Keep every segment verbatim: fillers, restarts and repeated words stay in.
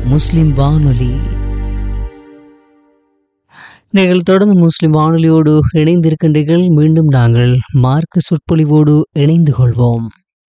முஸ்லிம் வானொலி. நீங்கள் தொடர்ந்து முஸ்லிம் வானொலியோடு இணைந்திருக்கின்றீர்கள். மீண்டும் நாங்கள் மார்க்க சொற்பொழிவோடு இணைந்து கொள்வோம்.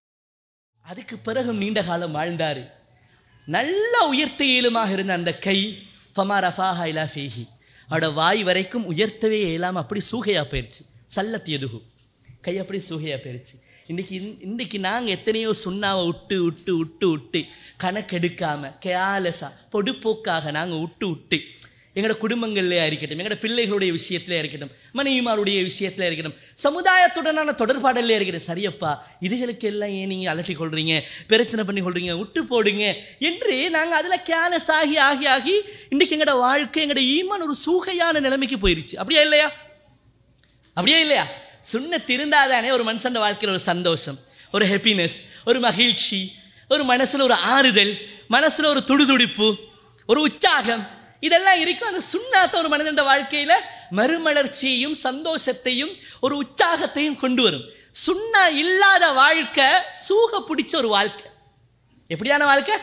அதுக்கு பிறகு நீண்ட காலம் வாழ்ந்தாரு. நல்ல உயர்த்த இயலுமாக இருந்த அந்த கை ஃபமாரஃபாஹா இலா ஃபீஹி, அவட வாய் வரைக்கும் உயர்த்தவே இயலாம அப்படி சூகையா போயிடுச்சு. சல்லத் எதுகு, கை அப்படி சூகையா போயிடுச்சு. இன்னைக்கு இன்னைக்கு நாங்கள் எத்தனையோ சுண்ணாவை விட்டு விட்டு விட்டு விட்டு கணக்கெடுக்காம கேலஸா பொடுப்போக்காக நாங்கள் விட்டு விட்டு எங்களோட குடும்பங்கள்லையா இருக்கட்டும், எங்களோட பிள்ளைகளுடைய விஷயத்திலே இருக்கட்டும், மனைவிமாருடைய விஷயத்துல இருக்கட்டும், சமுதாயத்துடனான தொடர்பாடலே இருக்கட்டும், சரியப்பா இதுகளுக்கு எல்லாம் ஏன் நீங்கள் அலட்டி கொள்றீங்க, பிரச்சனை பண்ணி கொள்றீங்க, விட்டு போடுங்க என்று நாங்கள் அதில் கேலஸ் ஆகி ஆகி ஆகி இன்றைக்கு எங்களோட வாழ்க்கை எங்களோட ஈமான் ஒரு சூகையான நிலைமைக்கு போயிருச்சு. அப்படியா இல்லையா? அப்படியே இல்லையா? சுன்னத் இருந்தாதானே ஒரு மனுஷன் வாழ்க்கையில் ஒரு சந்தோஷம், ஒரு ஹாப்பினஸ், ஒரு மகிழ்ச்சி, ஒரு மனசுல ஒரு ஆறுதல், மனசுல ஒரு துடுதுடிப்பு, ஒரு உற்சாகம், இதெல்லாம் இருக்கும். அந்த சுன்னாத்த ஒரு மனிதன் வாழ்க்கையில மறுமலர்ச்சியையும் சந்தோஷத்தையும் ஒரு உற்சாகத்தையும் கொண்டு வரும். சுன்னா இல்லாத வாழ்க்கை சூக பிடிச்ச ஒரு வாழ்க்கை. எப்படியான வாழ்க்கை?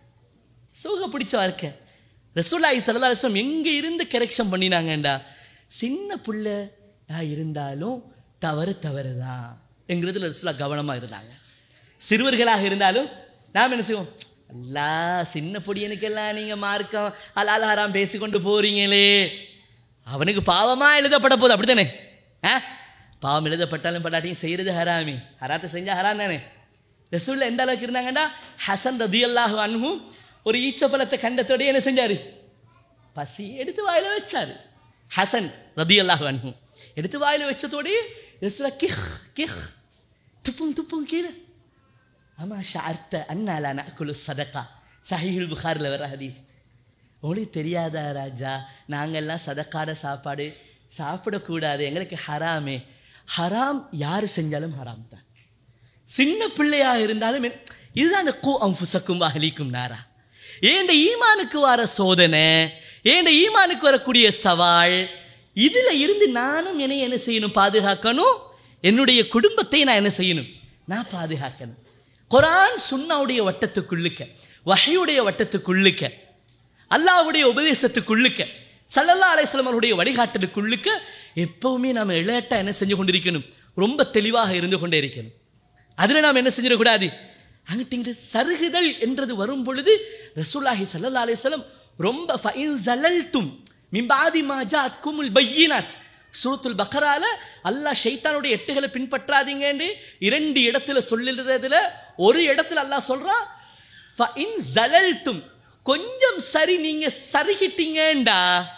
சூக பிடிச்ச வாழ்க்கை. ரசூலுல்லாஹி ஸல்லல்லாஹு அலைஹி வஸல்லம் எங்க இருந்து கரெக்ஷன் பண்ணினாங்கண்டா, சின்ன பிள்ளையா இருந்தாலும் தவறு தவறுதான் என்கிறதுல ரசூலுல்லாஹ் கவனமா இருந்தாங்க. சிறுவர்களாக இருந்தாலும் நாம் என்ன செய்வோம், அல்லா சின்ன பொடியனுக்கெல்லாம் நீங்க மார்க்கம் ஹலால் ஹராம் பேசிக்கொண்டு போறீங்களே, அவனுக்கு பாவமா எழுதப்பட போகுது. அப்படித்தானே? பாவம் எழுதப்பட்டாலும் படாட்டியும் செய்யறது ஹராமி, ஹராத்தை செஞ்சா ஹராம் தானே. ரசூலுல்லாஹ் எந்த அளவுக்கு இருந்தாங்கன்னா, ஹசன் ரதியல்லாஹு அன்ஹு ஒரு ஈச்சப்பழத்தை கண்டத்தோடய என்ன செஞ்சாரு, பசி எடுத்து வாயில வச்சாரு. ஹசன் ரதியல்லாஹு அன்ஹு எடுத்து வாயில வச்சதோடய ரசூலுல்லாஹ் கிஹ் கிஹ் துப்பும் துப்பும் கீழே. ஆமா ஷார்த்த அன்னாலா நஅகுலு சதகா, சஹீஹுல் புகாரில் வர ஹதீஸ். உங்களுக்கு தெரியாதா ராஜா, நாங்கள்லாம் சதக்காட சாப்பாடு சாப்பிடக்கூடாது, எங்களுக்கு ஹராமே. ஹராம் யார் செஞ்சாலும் ஹராம் தான், சின்ன பிள்ளையாக இருந்தாலும். இதுதான் அந்த கூ அன்ஃபுஸக்கும் அஹ்லீக்கும் நாரா. ஏண்ட ஈமானுக்கு வர சோதனை, ஏண்ட ஈமானுக்கு வரக்கூடிய சவால், இதுல இருந்து நானும் என்னை என்ன செய்யணும், பாதுகாக்கணும். என்னுடைய குடும்பத்தை நான் என்ன செய்யணும், நான் பாதுகாக்கணும். குர்ஆன் சுன்னாவுடைய வட்டத்துக்குள்ளுக்க, வஹ்யுடைய வட்டத்துக்குள்ளுக்க, அல்லாஹ்வுடைய உபதேசத்துக்குள்ளுக்க, ஸல்லல்லாஹு அலைஹி வஸல்லம் அவருடைய வழிகாட்டலுக்குள்ளுக்க எப்பவுமே நாம் இளையட்டா என்ன செஞ்சு கொண்டிருக்கணும், ரொம்ப தெளிவாக இருந்து கொண்டே இருக்கணும். அதில் நாம் என்ன செஞ்சிடக்கூடாது, அங்கிட்டு சருகுதல் என்றது வரும் பொழுது ரசூலுல்லாஹி ஸல்லல்லாஹு அலைஹி வஸல்லம் ரொம்ப ஃபஇன் ஸலல்தும் மின் பாதி மா ஜாஅத்குமுல் பய்யினாத், சூரத்துல் பக்ரால அல்லாஹ் ஷைத்தானுடைய எட்டுகளை பின்பற்றாதீங்கன்னு இரண்டு இடத்துல சொல்லுறதுல ஒரு இடத்துல அல்லாஹ் சொல்றான், ஃபஇன் ஸலல்தும், கொஞ்சம் சரி நீங்க சருகிட்டீங்கண்டா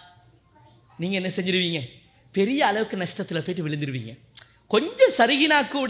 நீங்க என்ன செஞ்சிருவீங்க, பெரிய அளவுக்கு நஷ்டத்துல போயிட்டு விழுந்துருவீங்க. கொஞ்சம் சருகினா கூட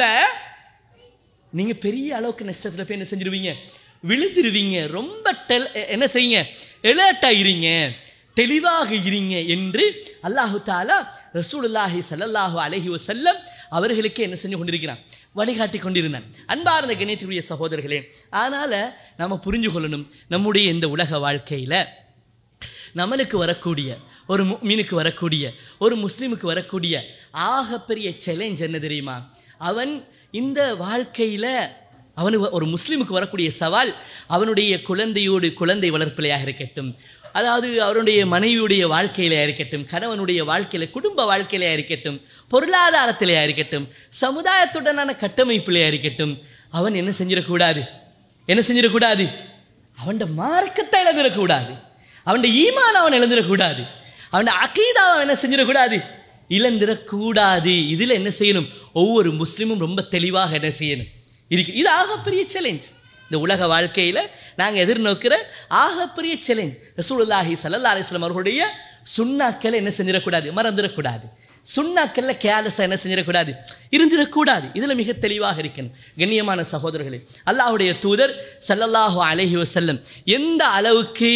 நீங்க பெரிய அளவுக்கு நஷ்டத்துல போய் என்ன செஞ்சிருவீங்க, விழுந்துருவீங்க. ரொம்ப டெல் என்ன செய்யுங்க, எலர்ட் ஆகிறீங்க, தெளிவாக இருங்க என்று அல்லாஹு தாலா ரசூலுல்லாஹி ஸல்லல்லாஹு அலைஹி வஸல்லம் அவர்களுக்கு என்ன செஞ்சு கொண்டிருக்கிறான், வழிகாட்டி கொண்டிருந்தான். அன்பார்ந்த கண்ணியத்திற்குரிய சகோதரர்களே, அதனால நாம புரிஞ்சு கொள்ளணும், நம்முடைய இந்த உலக வாழ்க்கையில நம்மளுக்கு வரக்கூடிய ஒரு முஃமினுக்கு வரக்கூடிய ஒரு முஸ்லிமுக்கு வரக்கூடிய ஆகப்பெரிய சேலஞ்ச் என்ன தெரியுமா? அவன் இந்த வாழ்க்கையில அவனுக்கு ஒரு முஸ்லிமுக்கு வரக்கூடிய சவால், அவனுடைய குழந்தையோடு குழந்தை வளர்ப்பிலையாக இருக்கட்டும், அதாவது அவருடைய மனைவியுடைய வாழ்க்கையிலே இருக்கட்டும், கணவனுடைய வாழ்க்கையில, குடும்ப வாழ்க்கையிலே இருக்கட்டும், பொருளாதாரத்திலே இருக்கட்டும், சமுதாயத்துடனான கட்டமைப்பிலே இருக்கட்டும், அவன் என்ன செஞ்சிடக்கூடாது, என்ன செஞ்சிடக்கூடாது, அவன் மார்க்கத்தை இழந்துடக்கூடாது, அவன் ஈமான் அவன் இழந்துடக்கூடாது, அவன் அகீதாவை அவன் என்ன செஞ்சிடக்கூடாது, இழந்துடக்கூடாது. இதுல என்ன செய்யணும், ஒவ்வொரு முஸ்லிமும் ரொம்ப தெளிவாக என்ன செய்யணும் இருக்கு. இது ஆகப்பெரிய சேலஞ்ச். இந்த உலக வாழ்க்கையில நாங்கள் எதிர்நோக்கிற ஆகப்பெரிய சேலஞ்ச். ரசூலுல்லாஹி ஸல்லல்லாஹு அலைஹி வஸல்லம் அவர்களுடைய சுன்னாக்களை என்ன செஞ்சிடக்கூடாது, மறந்துடக்கூடாது. சுன்னாக்கள்ல கேலஸா என்ன செஞ்சிடக்கூடாது, இருந்திடக்கூடாது. இதுல மிக தெளிவாக இருக்கணும். கண்ணியமான சகோதரர்களே, அல்லாஹ்வுடைய தூதர் ஸல்லல்லாஹு அலைஹி வஸல்லம் எந்த அளவுக்கு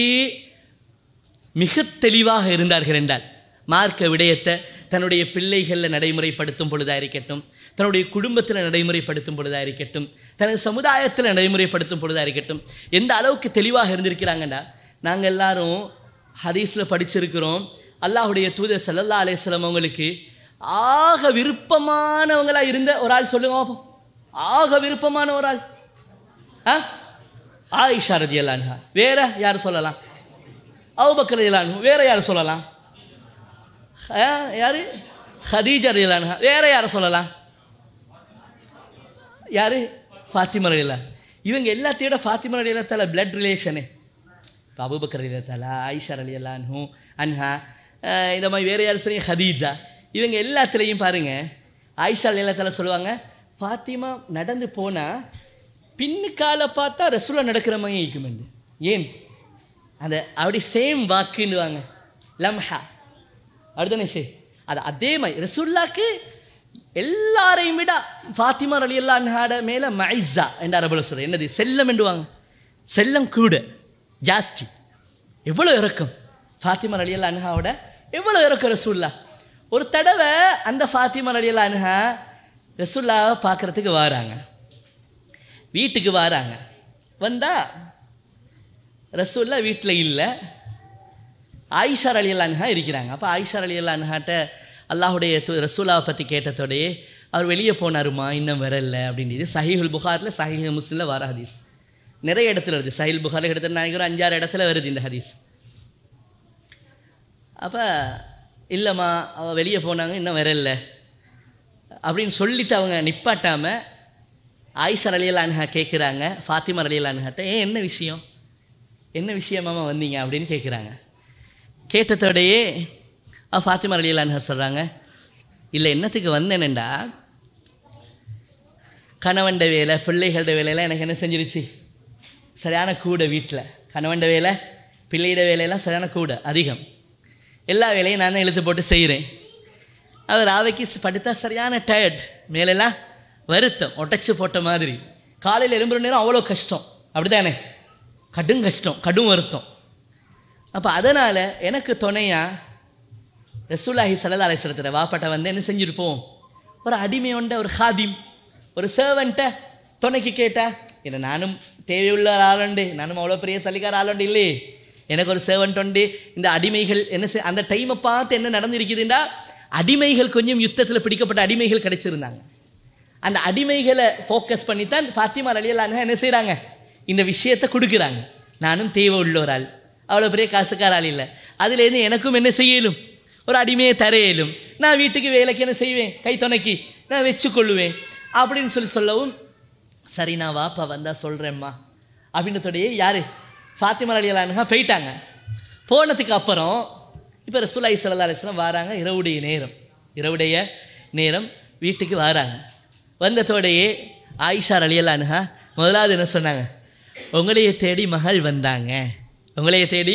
மிக தெளிவாக இருந்தார்கள் என்றால், மார்க்க விடயத்தை தன்னுடைய பிள்ளைகளில் நடைமுறைப்படுத்தும் பொழுதா இருக்கட்டும், தன்னுடைய குடும்பத்தில் நடைமுறைப்படுத்தும் பொழுதா இருக்கட்டும், தனது சமுதாயத்தில் நடைமுறைப்படுத்தும் பொழுதா இருக்கட்டும், எந்த அளவுக்கு தெளிவாக இருந்திருக்கிறாங்கண்டா, நாங்கள் எல்லாரும் ஹதீஸில் படிச்சிருக்கிறோம், அல்லாஹுடைய தூதர் ஸல்லல்லாஹு அலைஹி வஸல்லம் அவங்களுக்கு ஆக விருப்பமானவங்களா இருந்த ஒரு ஆள் சொல்லுங்க, ஆக விருப்பமான ஒரு ஆள் ஆயிஷா ரலியல்லாஹு அன்ஹா. வேற யார் சொல்லலாம்? அபூபக்கர் ரலியல்லாஹு அன்ஹு. வேற யார் சொல்லலாம்? யாரு? ஹதீஜா ரலியல்லாஹு அன்ஹா. வேற யாரை சொல்லலாம்? யாரு? ஃபாத்திமா ரலியல்லாஹு. இவங்க எல்லாத்தையோட ஃபாத்திமா ரலியல்லாஹு தஆலா பிளட் ரிலேஷனு. இப்போ அபூபக்கர் ரலியல்லாஹு தஆலா, ஆயிஷா ரலியல்லாஹு அன்ஹு அன்ஹா, இந்த மாதிரி வேற யார் சொல்லி ஹதீஜா, இவங்க எல்லாத்துலேயும் பாருங்க ஆயிஷா ரலியல்லாஹு தஆலா சொல்லுவாங்க, ஃபாத்திமா நடந்து போனால் பின்னுக்கால பார்த்தா ரசூலா நடக்கிற மாதிரி இருக்குமெண்டு. ஏன்? அந்த அப்படி சேம் வாக்குன்னுவாங்க, லம்ஹா அப்படிதானே சே. அது அதே மாதிரி ரசூல்லாக்கு எல்லாரையும் விட ஃபாத்திமா ரலியல்லாஹு அன்ஹாட மேலே மைஸா என்ற அரபுல சொல்கிறேன். என்னது? செல்லம் என்றுவாங்க. செல்லம் கூட ஜாஸ்தி. எவ்வளோ இறக்கம் ஃபாத்திமா ரலியல்லாஹு அன்ஹாவோட, எவ்வளோ இறக்கம் ரசூல்லா. ஒரு தடவை அந்த ஃபாத்திமா ரலியல்லாஹு அன்ஹா ரசூல்லாவை பார்க்குறதுக்கு வராங்க, வீட்டுக்கு வராங்க. வந்தா ரசூல்லா வீட்டில் இல்லை, ஆயிஷா ரலியல்லாஹு அன்ஹா இருக்கிறாங்க. அப்போ ஆயிஷா ரலியல்லாஹு அன்ஹாட்ட அல்லாஹுடைய ரசூலாவை பற்றி கேட்டதோடையே அவர் வெளியே போனாருமா, இன்னும் வரல அப்படின்றது சஹீஹுல் புகாரில் சஹீஹ் முஸ்லிமில் வர ஹதீஸ். நிறைய இடத்துல வருது. சஹீஹுல் புகாரில் கிட்டத்தட்ட நாளைக்கு ஒரு அஞ்சாறு இடத்துல வருது இந்த ஹதீஸ். அப்போ இல்லைம்மா அவள் வெளியே போனாங்க, இன்னும் வரல அப்படின்னு சொல்லிட்டு அவங்க நிப்பாட்டாமல் ஆயிஷா ரலியல்லாஹு அன்ஹா கேட்குறாங்க ஃபாத்திமா ரலியல்லாஹு அன்ஹாட்ட, ஏன் என்ன விஷயம், என்ன விஷயமாமா வந்தீங்க அப்படின்னு கேட்குறாங்க. கேட்டதோடையே ஃபாத்திமா ரலியல்லாஹு அன்ஹா சொல்கிறாங்க, இல்லை என்னத்துக்கு வந்தேனேண்டா, கணவன்ட வேலை பிள்ளைகளோட வேலையெல்லாம் எனக்கு என்ன செஞ்சிருச்சு, சரியான கூட. வீட்டில் கணவன்ட வேலை பிள்ளையோட வேலையெல்லாம் சரியான கூட அதிகம். எல்லா வேலையும் நான் தான் இழுத்து போட்டு செய்கிறேன். அவர் ஆவைக்கு படுத்தா சரியான டயர்ட், மேலெல்லாம் வருத்தம் ஒட்டச்சு போட்ட மாதிரி. காலையில் எழும்புற நேரம் அவ்வளோ கஷ்டம், அப்படி தானே, கடும் கஷ்டம், கடும் வருத்தம். அப்போ அதனால் எனக்கு துணையாக ரசூலுல்லாஹி ஸல்லல்லாஹு அலைஹி வஸல்லம் வாப்பாட்ட வந்து என்ன செஞ்சுருப்போம், ஒரு அடிமையோண்ட ஒரு ஹாதிம் ஒரு சர்வெண்ட்டை துணைக்கு கேட்டா, என்ன நானும் தேவையுள்ள ஆளுண்டு, நானும் அவ்வளோ பெரிய சலிக்கார ஆளுண்டு இல்லையே, எனக்கு ஒரு சர்வெண்ட் உண்டு. இந்த அடிமைகள் என்ன செய் அந்த டைமை பார்த்து என்ன நடந்திருக்குதுண்டா, அடிமைகள் கொஞ்சம் யுத்தத்தில் பிடிக்கப்பட்ட அடிமைகள் கிடைச்சிருந்தாங்க. அந்த அடிமைகளை ஃபோக்கஸ் பண்ணித்தான் ஃபாத்திமா ரலியல்லாஹு அன்ஹா என்ன செய்கிறாங்க, இந்த விஷயத்தை கொடுக்குறாங்க. நானும் தேவை உள்ள ஒரு ஆள், அவ்வளோ பெரிய காசுக்கார ஆள் இல்லை, அதுலேருந்து எனக்கும் என்ன செய்யலும், ஒரு அடிமையை தரையிலும், நான் வீட்டுக்கு வேலைக்கு என்ன செய்வேன், கை துணைக்கி நான் வச்சு கொள்ளுவேன் அப்படின்னு சொல்லி சொல்லவும், சரி நான் வாப்பா வந்தால் சொல்கிறேம்மா அப்படின்றதோடையே யார் ஃபாத்திமா ரலியல்லாஹு அன்ஹா போயிட்டாங்க. போனதுக்கு அப்புறம் இப்போ ரசூலுல்லாஹி ஸல்லல்லாஹு அலைஹி வஸல்லம் வராங்க. இரவுடைய நேரம், இரவுடைய நேரம் வீட்டுக்கு வராங்க. வந்ததோடையே ஆயிஷா ரலியல்லாஹு அன்ஹா முதலாவது என்ன சொன்னாங்க, உங்களையே தேடி மகள் வந்தாங்க, உங்களையே தேடி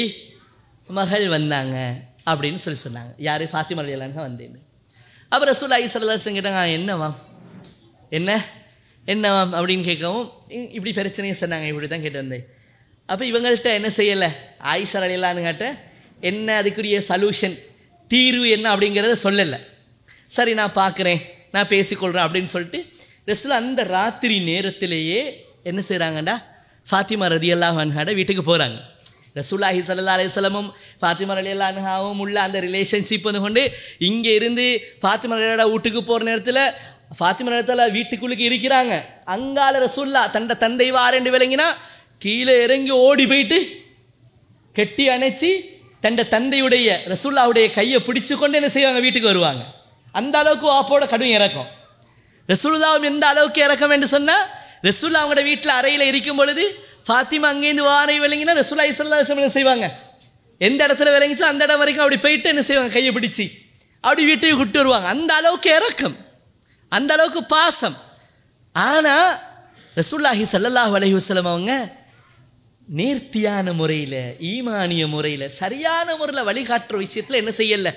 மகள் வந்தாங்க அப்படின்னு சொல்லி சொன்னாங்க. யார்? ஃபாத்திமா ரலியல்லாஹு அன்ஹா வந்தேன்னு. அப்புறம் ரசூலுல்லாஹி ஸல்லல்லாஹு அலைஹி வஸல்லம் கேட்டாங்க, என்னவாம் என்ன என்னவாம் அப்படின்னு கேட்கவும் இப்படி பிரச்சனையை சொன்னாங்க, இப்படி தான் கேட்டு வந்தேன். அப்போ இவங்கள்ட்ட என்ன செய்யலை, ஆயிஷா ரலியல்லாஹு அன்ஹாட்ட என்ன அதுக்குரிய சல்யூஷன் தீர்வு என்ன அப்படிங்கிறத சொல்லலை. சரி நான் பார்க்குறேன், நான் பேசிக்கொள்கிறேன் அப்படின்னு சொல்லிட்டு ரசூல் அந்த ராத்திரி நேரத்திலேயே என்ன செய்கிறாங்கண்டா, ஃபாத்திமா ரலியல்லாஹு அன்ஹாட வீட்டுக்கு போகிறாங்க. ரசூலுல்லாஹி ஸல்லல்லாஹு அலைஹி வஸல்லமும் ஃபாத்திமா ரலியல்லாஹு அன்ஹாவும் உள்ள அந்த ரிலேஷன்ஷிப் வந்து கொண்டு இங்கே இருந்து ஃபாத்திமா ரலியல்லாஹு வீட்டுக்கு போகிற நேரத்தில் ஃபாத்திமா ரலியல்லாஹு வீட்டுக்குள்ளுக்கு இருக்கிறாங்க. அங்கால ரசூல்லா தண்ட தந்தை வாரண்டு விளங்கினா கீழே இறங்கி ஓடி போயிட்டு கெட்டி அணைச்சி தண்ட தந்தையுடைய ரசூல்லாவுடைய கையை பிடிச்சு கொண்டு என்ன செய்வாங்க, வீட்டுக்கு வருவாங்க. அந்த அளவுக்கு வாப்போட கடும் இறக்கம். ரசூலுல்லாவும் எந்த அளவுக்கு இறக்கம் என்று சொன்னால், ரசூல்லா அவங்களோட வீட்டில் அறையில் இருக்கும் பொழுது ஃபாத்திமா அங்கேருந்து வாரை விளங்கினா ரசூலுல்லாஹி ஸல்லல்லாஹு அலைஹி வஸல்லம் என்ன செய்வாங்க, எந்த இடத்துல விளங்கிச்சோ அந்த இடம் வரைக்கும் அப்படி போயிட்டு என்ன செய்வாங்க, கையை பிடிச்சி அப்படி வீட்டுக்கு கூட்டு வருவாங்க. அந்த அளவுக்கு இறக்கம், அந்த அளவுக்கு பாசம். ஆனால் ரசூலுல்லாஹி ஸல்லல்லாஹு அலைஹி வஸல்லம் அவங்க நேர்த்தியான முறையில், ஈமானிய முறையில், சரியான முறையில் வழிகாட்டுற விஷயத்தில் என்ன செய்யலை,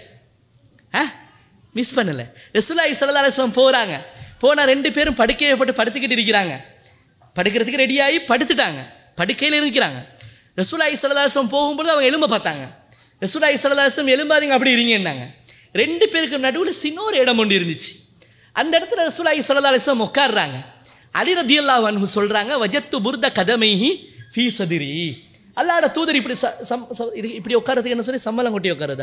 ஆ மிஸ் பண்ணலை. ரசூலுல்லாஹி ஸல்லல்லாஹு அலைஹி வஸல்லம் போகிறாங்க. போனால் ரெண்டு பேரும் படுக்கையை போட்டு படுத்துக்கிட்டு இருக்கிறாங்க. படுக்கிறதுக்கு ரெடியாகி படுத்துட்டாங்க, படுக்கையில் இருக்கிறாங்க. ரசூலுல்லாஹி ஸல்லல்லாஹு அலைஹி வஸல்லம் போகும்போது அவங்க எலும்ப பார்த்தாங்க. ரசூலுல்லாஹி ஸல்லல்லாஹு அலைஹி வஸல்லம் எலும்பாதீங்க அப்படி இருங்கன்னாங்க. ரெண்டு பேருக்கு நடுவில் சின்னொரு இடம் ஒன்று இருந்துச்சு. அந்த இடத்துல ரசூலுல்லாஹி ஸல்லல்லாஹு அலைஹி வஸல்லம் உட்கார்றாங்க. அலி ரலியல்லாஹு அன்ஹு சொல்றாங்க, வஜத்து புர்த கதமைஹி ஃபீ சதிரி. அல்லாஹ்வுடைய தூதர் இப்படி இப்படி உட்கார்றதுக்கு என்ன சொல்லி சம்மலம் கொட்டி உட்காருதா,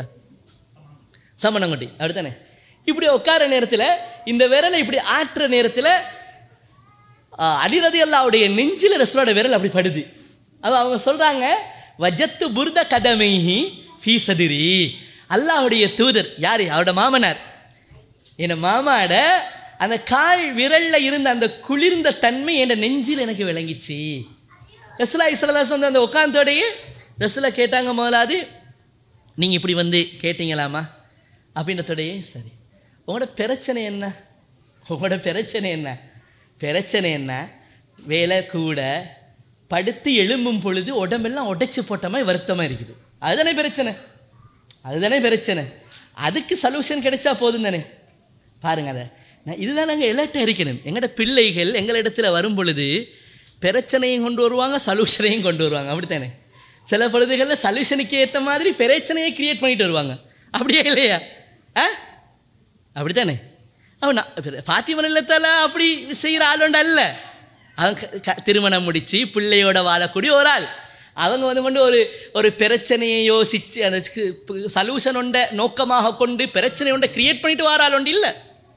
சம்மணம் கொட்டி அப்படித்தானே. இப்படி உட்கார நேரத்தில் இந்த விரலை இப்படி ஆற்றுற நேரத்தில் அலி ரலியல்லாஹுடைய நெஞ்சில் ரசூலுல்லாஹ்வுடைய விரல் அப்படி படுது. அது அவங்க சொல்றாங்க, வஜத்து புர்த கதமைஹி ஃபீ சதிரி. அல்லாஹ்வுடைய தூதர் யாரு? அவரோட மாமனார். என் மாமாட அந்த கால் விரல்ல இருந்த அந்த குளிர்ந்த தன்மை என் நெஞ்சில் எனக்கு விளங்கிச்சு. ரசூலுல்லாஹி ஸல்லல்லாஹு அலைஹி வஸல்லம் அந்த உட்கார்ந்தோடையே ரசூலுல்லாஹ் கேட்டாங்க, மௌலாது நீங்கள் இப்படி வந்து கேட்டீங்களாமா அப்படின்றதோடையே, சரி உங்களோட பிரச்சனை என்ன? உங்களோட பிரச்சனை என்ன? பிரச்சனை என்ன? வேலை கூட, படுத்து எழும்பும் பொழுது உடம்பெல்லாம் உடைச்சு போட்ட மாதிரி வருத்தமாக இருக்குது. அதுதானே பிரச்சனை, அதுதானே பிரச்சனை. அதுக்கு சொல்யூஷன் கிடைச்சா போதும் தானே. பாருங்க, அதை நான் இதுதான் நாங்கள் எலர்ட்டாக இருக்கணும். எங்களோட பிள்ளைகள் எங்களிடத்தில் வரும் பொழுது பிரச்சனையும் கொண்டு வருவாங்க, சொல்யூஷனையும் கொண்டு வருவாங்க. அப்படித்தானே? சில பொழுதுகளில் சொல்யூஷனுக்கு ஏற்ற மாதிரி பிரச்சனையை கிரியேட் பண்ணிட்டு வருவாங்க. அப்படியே இல்லையா? ஆ அப்படித்தானே? அவன் பாத்திமன் இல்லத்தால அப்படி செய்கிற ஆளுண்ட அல்ல. அவங்க திருமணம் முடித்து பிள்ளையோட வாழக்கூடிய ஒரு ஆள். அவங்க வந்து கொண்டு ஒரு ஒரு பிரச்சனையை யோசித்து அந்த சொல்யூஷன் ஒன்றை நோக்கமாக கொண்டு பிரச்சனை ஒன்றை கிரியேட் பண்ணிட்டு வர ஆள் ஒன்று இல்லை.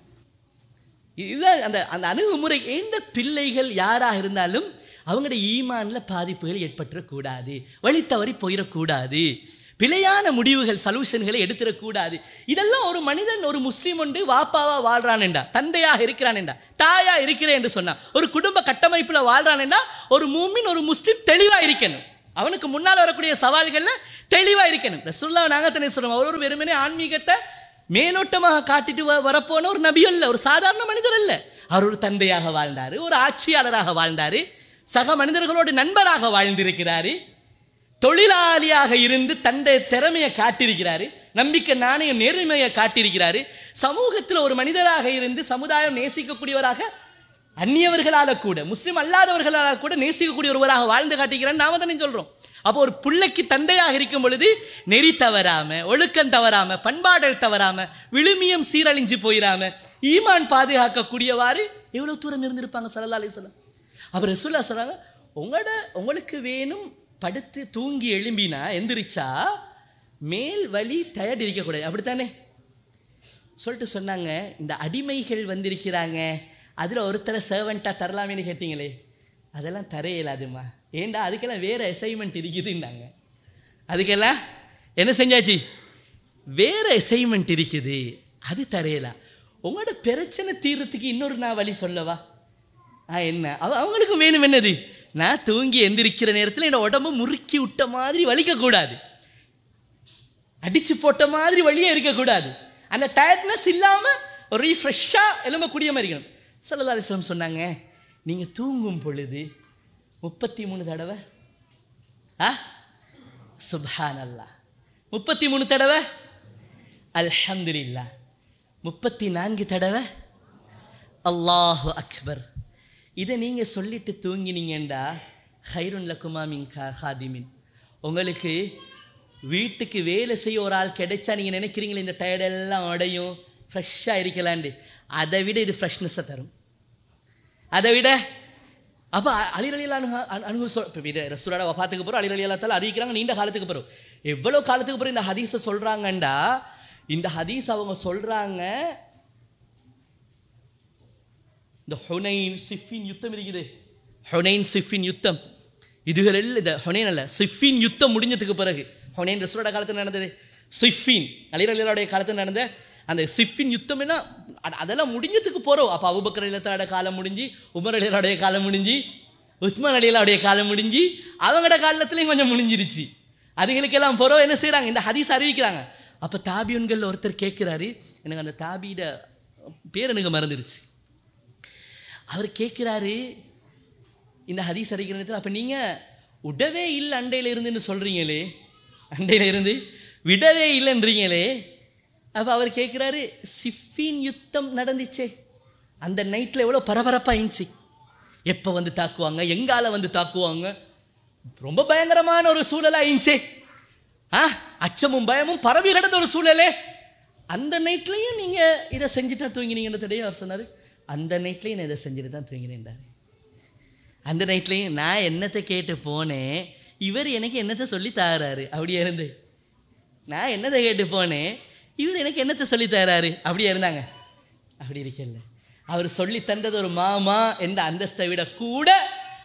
இதுதான் அந்த அந்த அணுகுமுறை. எந்த பிள்ளைகள் யாராக இருந்தாலும் அவங்களுடைய ஈமான்ல பாதிப்புகள் ஏற்பட்டுறக்கூடாது, வழி தவறி போயிடக்கூடாது, பிழையான முடிவுகள் சொல்யூஷன்களை எடுத்துடக்கூடாது. இதெல்லாம் ஒரு மனிதன், ஒரு முஸ்லீம் ஒன்று வாப்பாவா வாழ்றான் என்றா, தந்தையாக இருக்கிறான் என்றா, தாயா இருக்கிறேன் என்று சொன்னா, ஒரு குடும்ப கட்டமைப்புல வாழ்றான் என்றா ஒரு மூமின், ஒரு முஸ்லீம் தெளிவா இருக்கணும். அவனுக்கு முன்னால் வரக்கூடிய சவால்கள்ல தெளிவா இருக்கணும். ரசூலுல்லாஹ் நாங்க தானே சொல்றோம், அவர் ஒரு வெறுமனே ஆன்மீகத்தை மேலோட்டமாக காட்டிட்டு வரப்போன ஒரு நபி அல்ல, ஒரு சாதாரண மனிதர் அல்ல. அவர் ஒரு தந்தையாக வாழ்ந்தாரு, ஒரு ஆட்சியாளராக வாழ்ந்தாரு, சக மனிதர்களோடு நண்பராக வாழ்ந்திருக்கிறாரு, தொழிலாளியாக இருந்து தன்னுடைய திறமையை காட்டியிருக்கிறாரு, நம்பிக்கை நாணயம் நேர்மையை காட்டியிருக்கிறாரு, சமூகத்தில் ஒரு மனிதராக இருந்து சமுதாயம் நேசிக்கக்கூடியவராக, அந்நியவர்களால கூட முஸ்லிம் அல்லாதவர்களால கூட நேசிக்கக்கூடிய ஒருவராக வாழ்ந்து காட்டுகிறான்னு நாம தானே சொல்றோம். அப்போ ஒரு பிள்ளைக்கு தந்தையாக இருக்கும் பொழுது நெறி தவறாம, ஒழுக்கம் தவறாம, பண்பாடல் தவறாம, விழுமியம் சீரழிஞ்சு போயிடாம, ஈமான் பாதுகாக்கக்கூடியவாறு எவ்வளவு தூரம் இருந்திருப்பாங்க ஸல்லல்லாஹு அலைஹி வஸல்லம். அப்ப ரசூலுல்லாஹ் சொல்றாங்க, உங்களோட உங்களுக்கு வேணும் படுத்து தூங்கி எழும்பினா எந்திரிச்சா மேல் வலி டயர்ட் இருக்கக்கூடாது, அப்படித்தானே சொல்லிட்டு சொன்னாங்க. இந்த அடிமைகள் வந்திருக்கிறாங்க, அதில் ஒருத்தரை சர்வெண்ட்டாக தரலாமேன்னு கேட்டீங்களே, அதெல்லாம் தர இயலாதுமா. ஏண்டா அதுக்கெல்லாம் வேற அசைன்மெண்ட் இருக்குதுன்னாங்க. அதுக்கெல்லாம் என்ன செஞ்சாச்சு? வேற அசைன்மெண்ட் இருக்குது, அது தரையலாம். உங்களோட பிரச்சனை தீர்றதுக்கு இன்னொரு நான் வழி சொல்லவா? ஆ என்ன அவங்களுக்கு வேணும் என்னது? நான் தூங்கி எந்திரிக்கிற நேரத்தில் என்னோட உடம்பு முறுக்கி விட்ட மாதிரி வலிக்கக்கூடாது, அடிச்சு போட்ட மாதிரி வழியே இருக்கக்கூடாது, அந்த டயர்ட்னஸ் இல்லாமல் ஒரு ரீஃப்ரெஷ்ஷாக எலும்பக்கூடிய மாதிரி இருக்கணும். ஸல்லல்லாஹு அலைஹி வஸல்லம் சொன்னாங்க, நீங்கள் தூங்கும் பொழுது முப்பத்தி மூணு தடவை ஆ சுப்ஹானல்லாஹ், முப்பத்தி மூணு தடவை அல்ஹம்துலில்லாஹ், முப்பத்தி நான்கு தடவை அல்லாஹு அக்பர். இதை நீங்கள் சொல்லிட்டு தூங்கினீங்கண்டா ஹைருன் லக்குமா மின் ஹாதிமின், உங்களுக்கு வீட்டுக்கு வேலை செய்ய ஒரு ஆள் கிடைச்சா நீங்கள் நினைக்கிறீங்களே இந்த டயர்டெல்லாம் உடையும், ஃப்ரெஷ்ஷாக இருக்கலாண்டு, அதை விட இது ஃப்ரெஷ்னஸை தரும். அதை விட அப்போ அலி ரலியல்லாஹு அன்ஹு சொல் இது ரசூலோட வஃபாத்துக்கு பிறகு அலி ரலியல்லாஹு தஆலா அறிவிக்கிறாங்க, நீண்ட காலத்துக்கு பிறகு, எவ்வளோ காலத்துக்கு பிறகு இந்த ஹதீஸை சொல்கிறாங்கண்டா, இந்த ஹதீஸ் அவங்க சொல்கிறாங்க, இந்த ஹுனைன் சிஃபின் யுத்தம் இருக்குது, ஹுனைன் சிஃபின் யுத்தம், இதுகள் எல்லாம் இந்த ஹுனைன் அல்ல சிஃபின் யுத்தம் முடிஞ்சதுக்கு பிறகு, ஹுனைன் ரசூலோட காலத்தில் நடந்தது, சிஃபின் அலி ரலியல்லாஹுடைய காலத்தில் நடந்த அந்த சிஃபின் யுத்தம் என்ன, அதெல்லாம் முடிஞ்சதுக்கு போகிறோம். அப்போ அபூபக்கர் ரலியல்லாஹு காலம் முடிஞ்சு, உமர் ரலியல்லாஹுடைய காலம் முடிஞ்சு, உஸ்மான் ரலியல்லாஹுடைய காலம் முடிஞ்சு, அவங்களோட காலத்துலேயும் கொஞ்சம் முடிஞ்சிருச்சு. அதுகளுக்கெல்லாம் போகிறோம் என்ன செய்கிறாங்க, இந்த ஹதீஸ் அறிவிக்கிறாங்க. அப்போ தாபியன்கள் ஒருத்தர் கேட்குறாரு, எனக்கு அந்த தாபியோட பேர் எனக்கு மறந்துருச்சு, அவர் கேட்குறாரு இந்த ஹதீஸ் அறிவிக்கிற நேரத்தில், அப்போ நீங்கள் விடவே இல்லை அண்டையில் இருந்துன்னு சொல்கிறீங்களே, அண்டையில் இருந்து விடவே இல்லைன்றீங்களே, அப்போ அவர் கேட்குறாரு, சிஃபின் யுத்தம் நடந்துச்சே அந்த நைட்டில் எவ்வளோ பரபரப்பாக இருந்துச்சு, எப்போ வந்து தாக்குவாங்க, எங்கால வந்து தாக்குவாங்க, ரொம்ப பயங்கரமான ஒரு சூழலாக இருந்துச்சே, ஆ அச்சமும் பயமும் பரவி கிடந்த ஒரு சூழலே, அந்த நைட்லையும் நீங்கள் இதை செஞ்சுட்டா தூங்கினீங்கன்னு தெரியும். அவர் சொன்னார், அந்த நைட்லையும் நான் இதை செஞ்சுட்டு தான் தூங்கினேன்டாரு. அந்த நைட்லையும் நான் என்னத்தை கேட்டு போனேன், இவர் எனக்கு என்னத்தை சொல்லி தராரு, அப்படியே இருந்து நான் என்னத்தை கேட்டு போனேன், இவர் எனக்கு என்னத்தை சொல்லி தராரு, அப்படியே இருந்தாங்க. அப்படி இருக்கல, அவர் சொல்லி தந்தது ஒரு மாமா என்ற அந்தஸ்தை விட கூட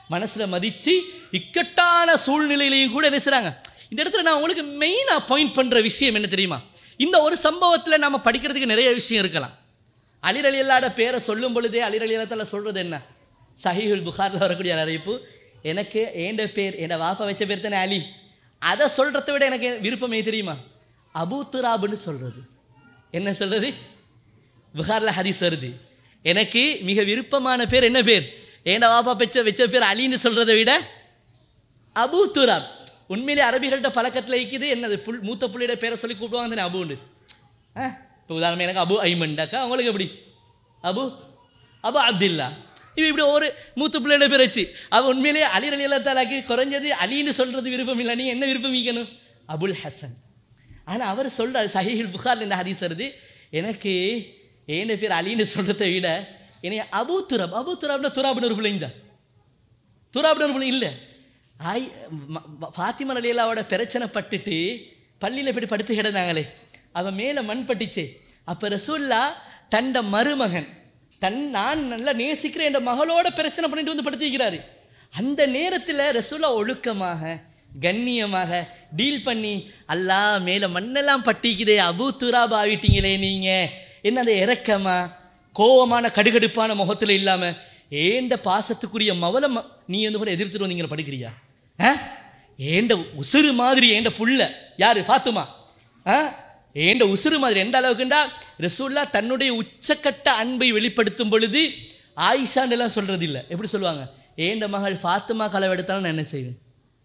மனசுல மதிச்சு இக்கட்டான சூழ்நிலையிலையும் கூட என்ன செய்றாங்க. இந்த இடத்துல நான் உங்களுக்கு மெயினா பாயிண்ட் பண்ற விஷயம் என்ன தெரியுமா? இந்த ஒரு சம்பவத்துல நாம படிக்கிறதுக்கு நிறைய விஷயம் இருக்கலாம். அலி ரலியல்லாஹு பேரை சொல்லும் பொழுதே அலி ரலியல்லாஹு சொல்றது என்ன? சஹீஹுல் புகாரில் வரக்கூடிய அறிவிப்பு, எனக்கு ஏண்ட பேர் என் வாப்பா வச்ச பேர் தானே அலி, அதை சொல்றதை விட எனக்கு விருப்பமே தெரியுமா? அபூ துராப்னு சொல்றது. என்ன சொல்றது? புகாரில் ஹதீஸ் வருது, எனக்கு மிக விருப்பமான பேர் என்ன பேர்? ஏண்ட வாப்பா வச்ச வச்ச பேர் அலின்னு சொல்றதை விட அபூ துராப். உண்மையிலே அரபிகள்கிட்ட பழக்கத்தில் இருக்குது என்னது, புல் மூத்த புள்ளியோட பேரை சொல்லி கூப்பிடுவாங்க தானே அபுண்டு. ஆ இப்போ உதாரணம் எனக்கு அபு ஐமண்டாக்கா, அவங்களுக்கு எப்படி அபு அபு அப்துல்லா, இவ இப்படி ஒரு மூத்த பிள்ளையோட பேர் வச்சு அவள் உண்மையிலேயே அலி ரலியல்லாஹு தஆலாக்கு குறைஞ்சது அலின்னு சொல்றது விருப்பம் இல்லை. நீ என்ன விருப்பம் வைக்கணும்? அபுல் ஹசன். ஆனால் அவர் சொல்கிறார் சஹீஹுல் புகாரில் இந்த ஹதீஸ் வருது, எனக்கு ஏன் பேர் அலின்னு சொல்றதை விட என்னை அபூ துராப். அபூ துராப்னா துராப்னு ஒரு பிள்ளைங்க தான், துராப்னு ஒரு பிள்ளை இல்லை. ஆய் ஃபாத்திமா ரலியல்லாஹுவோட பிரச்சனை பட்டுட்டு பள்ளியில் போய் படுத்து கிடந்தாங்களே, அவன் மேலே மண் பட்டுச்சு. அப்போ ரசூல்லா தண்ட மருமகன் தன் நான் நல்லா நேசிக்கிறேன் என்ற மகளோட பிரச்சனை பண்ணிட்டு வந்து படுத்திக்கிறாரு. அந்த நேரத்தில் ரசூல்லா ஒழுக்கமாக கண்ணியமாக டீல் பண்ணி, அல்லா மேலே மண்ணெல்லாம் பட்டிக்குதே, அபூ துராப் ஆகிட்டீங்களே நீங்க, என்ன அந்த இறக்கமா கோவமான கடுகடுப்பான முகத்தில் இல்லாமல் ஏண்ட பாசத்துக்குரிய மவளை நீ வந்து கூட எதிர்த்துட்டு வந்தீங்க படுக்கிறியா? ஏண்ட உசுறு மாதிரி ஏண்ட புள்ள யாரு? ஃபாத்துமா. ஆ ஏண்ட உசுறு மாதிரி எந்த அளவுக்குண்டா ரசூல்லா தன்னுடைய உச்சக்கட்ட அன்பை வெளிப்படுத்தும் பொழுது ஆயிஷான்னு எல்லாம் சொல்றது இல்லை. எப்படி சொல்லுவாங்க? ஏண்ட மகள் ஃபாத்துமா களவு எடுத்தாலும் நான் என்ன செய்வேன்?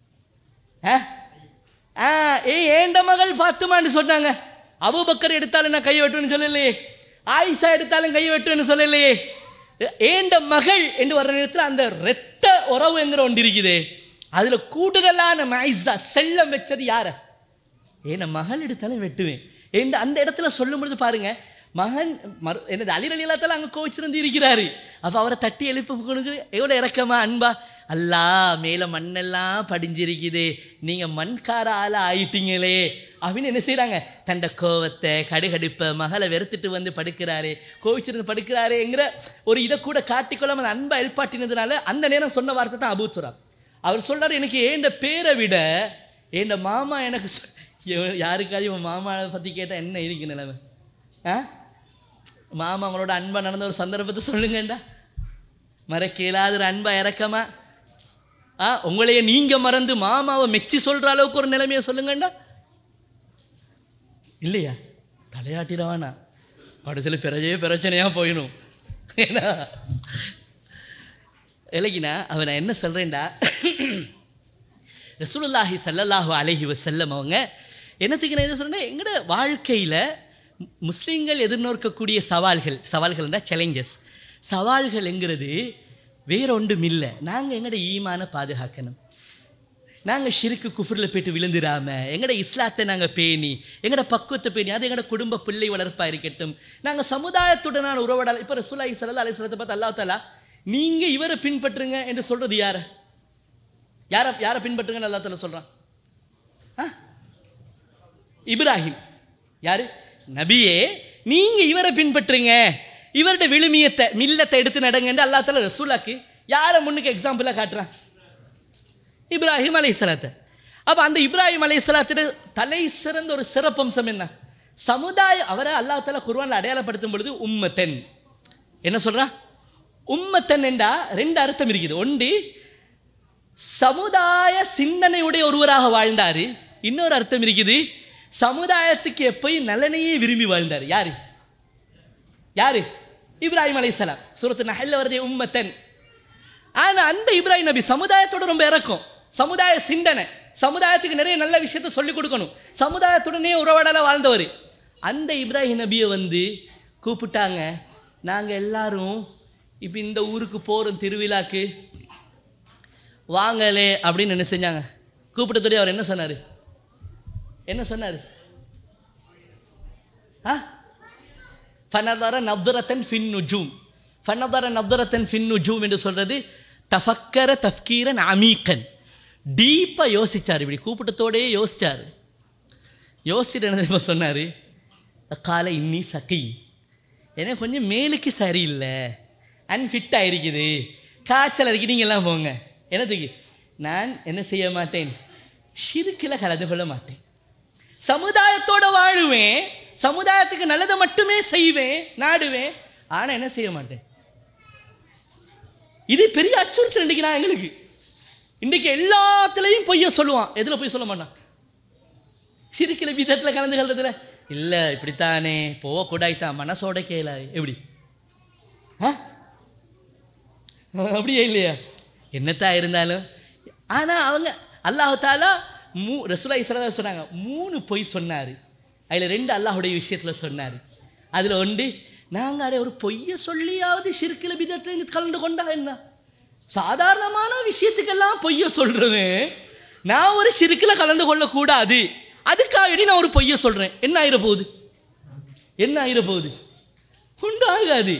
ஏ ஏண்ட மகள் ஃபாத்துமான்னு சொன்னாங்க. அபூபக்கர் எடுத்தாலும் நான் கை வெட்டுவேன்னு சொல்லலையே, ஆயிஷா எடுத்தாலும் கை வெட்டுவேன்னு சொல்லலையே. ஏண்ட மகள் என்று வர்ற நேரத்தில் அந்த இரத்த உறவு என்கிற ஒன்று இருக்குது. அதுல கூடுதலான மைஸா செல்லம் வச்சது யார? ஏன்னா மகள் எடுத்தாலும் வெட்டுவேன் இந்த அந்த இடத்துல சொல்லும் பொழுது பாருங்க, மகன் என்னது அலி ரலியல்லாஹு தஆலா அங்க கோவிச்சிருந்து இருக்கிறாரு. அப்ப அவரை தட்டி எழுப்புக்கு எவ்வளவு இறக்கமா அன்பா, அல்லா மேல மண்ணெல்லாம் படிஞ்சிருக்குது, நீங்க மண்கார ஆள ஆயிட்டீங்களே அப்படின்னு என்ன செய்யறாங்க? தண்ட கோவத்தை கடுகடுப்ப மகளை வெறுத்துட்டு வந்து படுக்கிறாரு, கோவிச்சிருந்து படுக்கிறாருங்கிற ஒரு இதை கூட காட்டிக்கொள்ளாம அந்த அன்பை எழுப்பாட்டினதுனால அந்த நேரம் சொன்ன வார்த்தை தான் அபூ துராப். அவர் சொல்றாரு, எனக்கு ஏண்ட பேரை விட ஏண்ட மாமா எனக்கு யாருக்காவது இவன் மாமாவை பத்தி கேட்டா என்ன இருக்கு நிலைமை? ஆ மாமா அவங்களோட அன்பா நடந்த ஒரு சந்தர்ப்பத்தை சொல்லுங்கண்டா. மறக்க இயலாத அன்பா இறக்கமா ஆ உங்களையே நீங்க மறந்து மாமாவை மெச்சி சொல்ற அளவுக்கு ஒரு நிலைமையை சொல்லுங்கண்டா. இல்லையா? தலையாட்டிடவானா படத்துல பிறஜே பிரச்சனையா போயிடும். ஏன்னா இல்லைக்கினா அவன் நான் என்ன சொல்றேன்டா, ரசூலுல்லாஹி ஸல்லல்லாஹு அலைஹி வஸல்லம் அவங்க என்னத்துக்கு நான் என்ன சொல்றேன்னா, எங்களோட வாழ்க்கையில முஸ்லீம்கள் எதிர்நோக்கக்கூடிய சவால்கள் சவால்கள்னா சேலஞ்சஸ் சவால்கள் என்கிறது வேற ஒன்றும் இல்லை. நாங்கள் எங்களோட ஈமான பாதுகாக்கணும், நாங்கள் ஷிருக்கு குஃப்ரில் போய்ட்டு விழுந்துடாம எங்களோட இஸ்லாத்தை நாங்கள் பேணி எங்களோட பக்குவத்தை பேணி அது எங்களோட குடும்ப பிள்ளை வளர்ப்பாக இருக்கட்டும், நாங்கள் சமுதாயத்துடனான உறவாடல். இப்போ ரசூலுல்லாஹி ஸல்லல்லாஹு அலைஹி வஸல்லத்தை பார்த்து அல்லாஹ் தஆலா நீங்க இவரை பின்பற்றுங்க என்று சொல்றது யார யார யாரை பின்பற்றுங்க அல்லாஹ் தஆலா சொல்றான்? இப்ராஹிம். யாரு? நபியே நீங்க இவரை பின்பற்றுங்க, இவருடைய விழுமியத்தை மில்லத்தை எடுத்து நடங்க அல்லாஹ் தஆலா ரசூலுக்கு யாரை முன்னுக்கு எக்ஸாம்பிளா காட்டுறான்? இப்ராஹிம் அலைஹிஸ்ஸலாத்தை. அப்ப அந்த இப்ராஹிம் அலைஹிஸ்ஸலாத்துடைய தலை சிறந்த ஒரு சிறப்பம்சம் என்ன? சமுதாயம். அவரை அல்லாஹ் தஆலா குர்ஆன்ல அடையாளப்படுத்தும் பொழுது உம்மத்தன் என்ன சொல்றா? உம்மத்தன் என்றா ரெண்டு அர்த்தம் இருக்குது. ஒன்று சமுதாய சிந்தனையுடைய ஒருவராக வாழ்ந்தாரு, இன்னொரு அர்த்தம் இருக்குது சமுதாயத்துக்கு எப்பயும் நலனையே விரும்பி வாழ்ந்தார். யாரு யாரு? இப்ராஹிம் அலைஹிஸ்ஸலாம். சூரத்து நஹ்ல்ல வருதே உம்மத்தன். ஆனா அந்த இப்ராஹிம் நபி சமுதாயத்தோட ரொம்ப இறக்கம், சமுதாய சிந்தனை, சமுதாயத்துக்கு நிறைய நல்ல விஷயத்தை சொல்லிக் கொடுக்கணும், சமுதாயத்துடனே உறவாடல வாழ்ந்தவர். அந்த இப்ராஹிம் நபியை வந்து கூப்பிட்டாங்க, நாங்கள் எல்லாரும் இப்போ இந்த ஊருக்கு போகிறோம் திருவிழாக்கு வாங்கலே அப்படின்னு என்ன செஞ்சாங்க? கூப்பிட்டதோடய அவர் என்ன சொன்னார்? என்ன சொன்னார்? ஆ ஃபனதர நத்ரத்தன் ஃபின் நுஜூம். ஃபனதர நத்ரத்தன் ஃபின் நுஜூம் என்று சொல்றது தஃபக்கர தஃப்கீரன் அமீக்கன், டீப்பாக யோசிச்சார். இப்படி கூப்பிட்டத்தோடையே யோசிச்சார். யோசிச்சுட்டு என்ன இப்போ சொன்னார்? காலை இன்னி சக்கி, எனக்கு கொஞ்சம் மேலுக்கு சரியில்லை, அன்ஃபிட்டாக இருக்குது, காய்ச்சல் இருக்குது, நீங்கள்லாம் போங்க. என்னதுக்கு? நான் என்ன செய்ய மாட்டேன், ஷிர்கில் கலந்து கொள்ள மாட்டேன். சமுதாயத்தோட வாழுவேன், சமுதாயத்துக்கு நல்லதை மட்டுமே செய்வேன், நாடுவேன். ஆனா என்ன செய்ய மாட்டேன். இது பெரிய அச்சுறுத்தல் இன்றைக்கு. நான் எங்களுக்கு இன்றைக்கு எல்லாத்துலேயும் பொய்ய சொல்லுவான். எதுல பொய் சொல்ல மாட்டான்? ஷிர்கில் விதத்தில் கலந்து கொள்றதுல இல்லை, இப்படித்தானே போகக்கூடாய்த்தான், மனசோட கேள. எப்படி? அப்படியே இல்லையா? என்னத்தான் இருந்தாலும். ஆனால் அவங்க அல்லாஹ் தாலா மூ ரசூலுல்லாஹி ஸல்லல்லாஹு அலைஹி வஸல்லம் சொன்னாங்க, மூணு பொய் சொன்னார். அதில் ரெண்டு அல்லாஹுடைய விஷயத்தில் சொன்னார். அதில் ஒன்று, நாங்கள் அடைய ஒரு பொய்யை சொல்லியாவது ஷிர்கில் பிதத்தில் கலந்து கொண்டா என்ன? சாதாரணமான விஷயத்துக்கெல்லாம் பொய்ய சொல்றேன். நான் ஒரு ஷிர்கில் கலந்து கொள்ளக்கூடாது, அதுக்காக நான் ஒரு பொய்ய சொல்றேன். என்ன ஆயிர போகுது? என்ன ஆயிர போகுது? ஒன்று ஆகாது,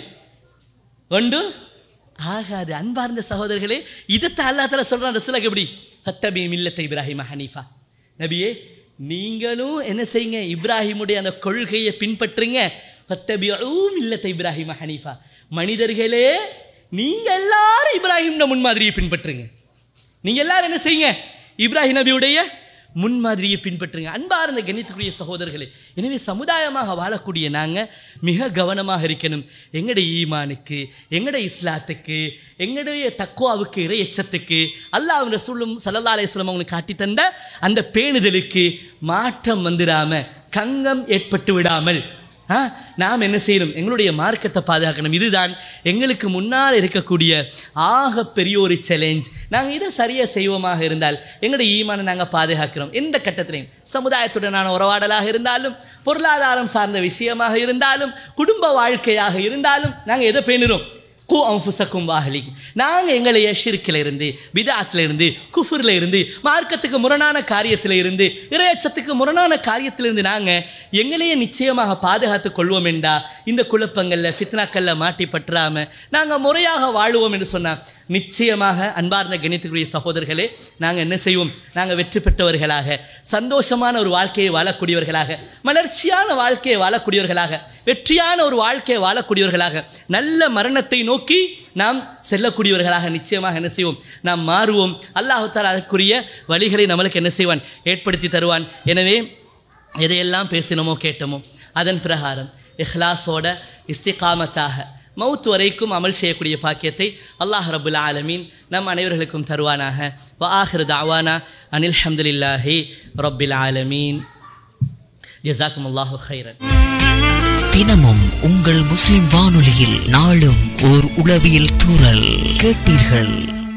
ஒன்று ஆகாது. அன்பார்ந்த சகோதரர்களே, இதைத்தான் அல்லாஹ் தஆலா சொல்றான் ரசூலுக்கு. எப்படி? ஃபத்தபி மில்லத்தை இப்ராஹிம ஹனீஃபா. நபியே, நீங்களும் என்ன செய்யுங்க, இப்ராஹிமுடைய அந்த கொள்கையை பின்பற்றுங்க. ஃபத்தபிஉ மில்லத்தை இப்ராஹிம ஹனீஃபா. மனிதர்களே, நீங்க எல்லாரும் இப்ராஹிம் முன்மாதிரியை பின்பற்றுங்க. நீங்க எல்லாரும் என்ன செய்யுங்க, இப்ராஹிம் நபியுடைய முன்மாதிரியை பின்பற்றுங்க. அன்பார்ந்த கண்ணியத்துக்குரிய சகோதரர்களே, எனவே சமுதாயமாக வாழக்கூடிய நாங்கள் மிக கவனமாக இருக்கணும். எங்களுடைய ஈமானுக்கு, எங்களுடைய இஸ்லாத்துக்கு, எங்களுடைய தக்குவாவுக்கு, இறை எச்சத்துக்கு, அல்லாஹ் ரசூலும் ஸல்லல்லாஹு அலைஹி வஸல்லம் அவங்களுக்கு காட்டி தந்த அந்த பேணுதலுக்கு மாற்றம் வந்துடாம, கங்கம் ஏற்பட்டு விடாமல் நாம் என்ன செய்யணும், எங்களுடைய மார்க்கத்தை பாதுகாக்கணும். இதுதான் எங்களுக்கு முன்னால் இருக்கக்கூடிய ஆக பெரிய ஒரு சேலஞ்ச். நாங்கள் இதை சரியாக செய்வோமாக இருந்தால் எங்களுடைய ஈமானை நாங்கள் பாதுகாக்கிறோம். எந்த கட்டத்திலையும் சமுதாயத்துடனான உறவாடலாக இருந்தாலும், பொருளாதாரம் சார்ந்த விஷயமாக இருந்தாலும், குடும்ப வாழ்க்கையாக இருந்தாலும் நாங்கள் எதை பேணுறோம்? கு அன்ஃபுஸக்கும் வஅஹ்லிக்கும். நாங்கள் எங்களைய ஷிர்கில் இருந்து, பிதஅத்தில் இருந்து, குஃப்ரில் இருந்து, மார்க்கத்துக்கு முரணான காரியத்தில் இருந்து, இறையச்சத்துக்கு முரணான காரியத்தில் இருந்து நாங்கள் எங்களையே நிச்சயமாக பாதுகாத்துக் கொள்வோம் என்றா, இந்த குழப்பங்களில் ஃபித்னாக்களில் மாட்டி பற்றாமல் நாங்கள் முறையாக வாழுவோம் என்று சொன்னால் நிச்சயமாக அன்பார்ந்த கணித்துக்குரிய சகோதரர்களே, நாங்கள் என்ன செய்வோம்? நாங்கள் வெற்றி பெற்றவர்களாக, சந்தோஷமான ஒரு வாழ்க்கையை வாழக்கூடியவர்களாக, மலர்ச்சியான வாழ்க்கையை வாழக்கூடியவர்களாக, வெற்றியான ஒரு வாழ்க்கையை வாழக்கூடியவர்களாக, நல்ல மரணத்தை நோக்கி நாம் செல்லக்கூடியவர்களாக நிச்சயமாக என்ன செய்வோம்? நாம் மாறுவோம். அல்லாஹ் தஆலா அதற்குரிய வழிகளை நம்மளுக்கு என்ன செய்வான்? ஏற்படுத்தி தருவான். எனவே எதையெல்லாம் பேசினோமோ கேட்டோமோ அதன் பிரகாரம் இஹ்லாஸோட இஸ்திகாமத்தாக மவுத் வரைக்கும் அமல் செய்யக்கூடிய பாக்கியத்தை அல்லாஹ் ரப்புல் ஆலமீன் நம் அனைவர்களுக்கும் தருவானாக. வ ஆகிரு தஅவானா அனில் ஹம்துலில்லாஹி ரப்பில் ஆலமீன். ஜஸாக்குமுல்லாஹு கைரன். தினமும் உங்கள் முஸ்லிம் வானொலியில் நாளும் ஓர் உளவியல் தூறல் கேட்டீர்கள்.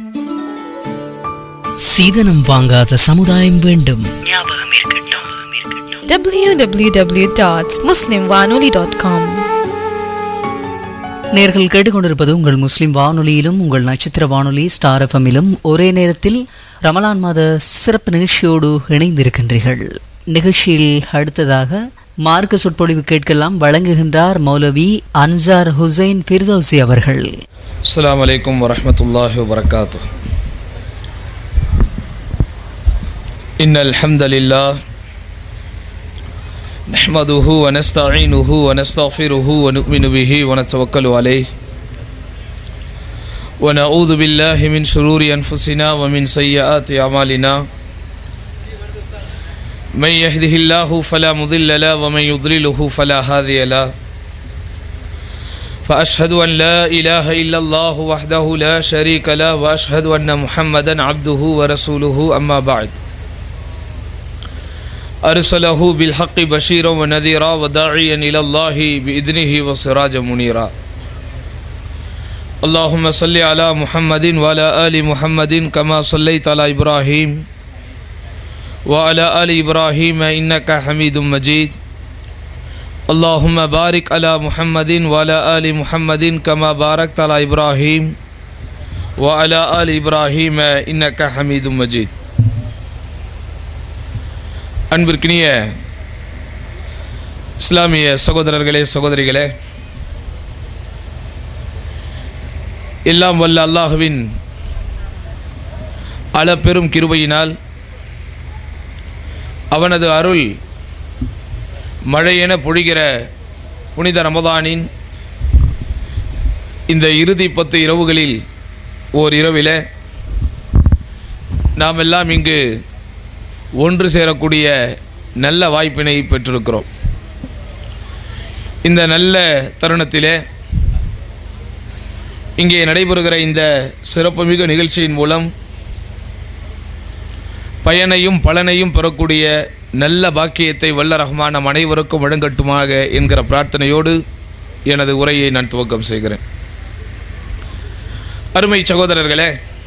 சீதனம் வாங்காத சமுதாயம் வேண்டும். ஞாபகம் இருக்கட்டும். w w w dot muslim wanoli dot com. நேர்கள் கேட்டுக்கொண்டிருப்பது உங்கள் முஸ்லிம் வானொலியிலும் உங்கள் நட்சத்திர வானொலி ஸ்டார் எஃப்எம்மிலும் ஒரே நேரத்தில் ரமலான் மாத சிறப்பு நிகழ்ச்சியோடு இணைந்திருக்கின்றீர்கள். நிகழ்ச்சியில் அடுத்ததாக மார்க்க சொற்பொழிவு கேட்கலாம். வழங்குகின்றார் மௌலவி அன்சார் ஹுசைன் ஃபிர்தௌசி அவர்கள். அஸ்ஸலாமு அலைக்கும் வரஹ்மத்துல்லாஹி வபரகாத்துஹு. இன்னல் ஹம்தலில்லாஹ் நஹ்மதுஹு வ நஸ்தஈனுஹு வ நஸ்தக்ஃபிருஹு வ நு'மினு பிஹி வ நத்தவக்கலு அலைஹி வ நஊது பில்லாஹி மின் ஷுரூரி அன்ஃபுஸினா வ மின் ஸய்யிஆத்தி அமாலினா. من يهده الله فلا مضل له ومن يضلله فلا هادي له. فأشهد أن لا إله إلا الله وحده لا شريك له وأشهد أن محمدا عبده ورسوله. أما بعد، أرسله بالحق بشيرا ونذيرا وداعيا إلى الله بإذنه وسراجا منيرا. اللهم صل على محمد وعلى آل محمد كما صليت على إبراهيم وعلى آل إبراهيم إنك حميد مجيد. اللهم بارك على محمد وعلى آل محمد كما باركت على إبراهيم وعلى آل إبراهيم إنك حميد مجيد. அன்பிற்கினிய இஸ்லாமிய சகோதரர்களே சகோதரிகளே, எல்லாம் வல்ல அல்லாஹ்வின் அளப்பெரும் கிருபையினால் அவனது அருள் மழையென பொழிகிற புனித ரமதானின் இந்த இறுதி பத்து இரவுகளில் ஓர் இரவிலே நாம் எல்லாம் இங்கு ஒன்று சேரக்கூடிய நல்ல வாய்ப்பினை பெற்றிருக்கிறோம். இந்த நல்ல தருணத்திலே இங்கே நடைபெறுகிற இந்த சிறப்புமிகு நிகழ்ச்சியின் மூலம் பயனையும் பலனையும் பெறக்கூடிய நல்ல பாக்கியத்தை வல்ல ரஹ்மான் நம் அனைவருக்கும் வழங்கட்டுமாக என்கிற பிரார்த்தனையோடு எனது உரையை நான் துவக்கம் செய்கிறேன். அருமை சகோதரர்களே,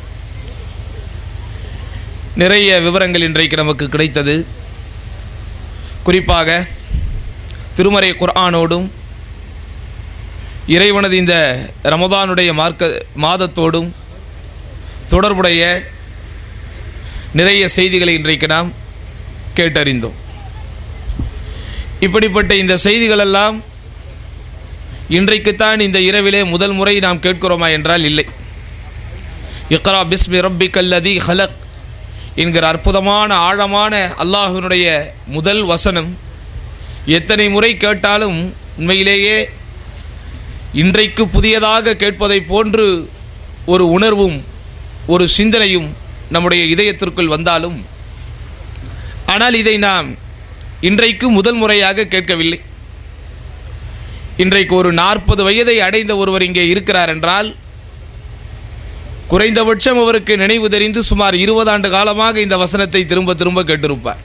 நிறைய விவரங்கள் இன்றைக்கு நமக்கு கிடைத்தது. குறிப்பாக திருமறை குர்ஆனோடும் இறைவனது இந்த ரமதானுடைய மார்க்க மாதத்தோடும் தொடர்புடைய நிறைய செய்திகளை இன்றைக்கு நாம் கேட்டறிந்தோம். இப்படிப்பட்ட இந்த செய்திகளெல்லாம் இன்றைக்குத்தான் இந்த இரவிலே முதல் முறை நாம் கேட்கிறோமா என்றால் இல்லை. இக்ரா பிஸ்மி ரப்பிக்கல்லதி ஹலக் என்கிற அற்புதமான ஆழமான அல்லாஹ்வினுடைய முதல் வசனம் எத்தனை முறை கேட்டாலும் உண்மையிலேயே இன்றைக்கு புதியதாக கேட்பதை போன்று ஒரு உணர்வும் ஒரு சிந்தனையும் நம்முடைய இதயத்திற்குள் வந்தாலும், ஆனால் இதை நாம் இன்றைக்கு முதல் முறையாக கேட்கவில்லை. இன்றைக்கு ஒரு நாற்பது வயதை அடைந்த ஒருவர் இங்கே இருக்கிறார் என்றால் குறைந்தபட்சம் அவருக்கு நினைவு தெரிந்து சுமார் இருபது ஆண்டு காலமாக இந்த வசனத்தை திரும்ப திரும்ப கேட்டிருப்பார்.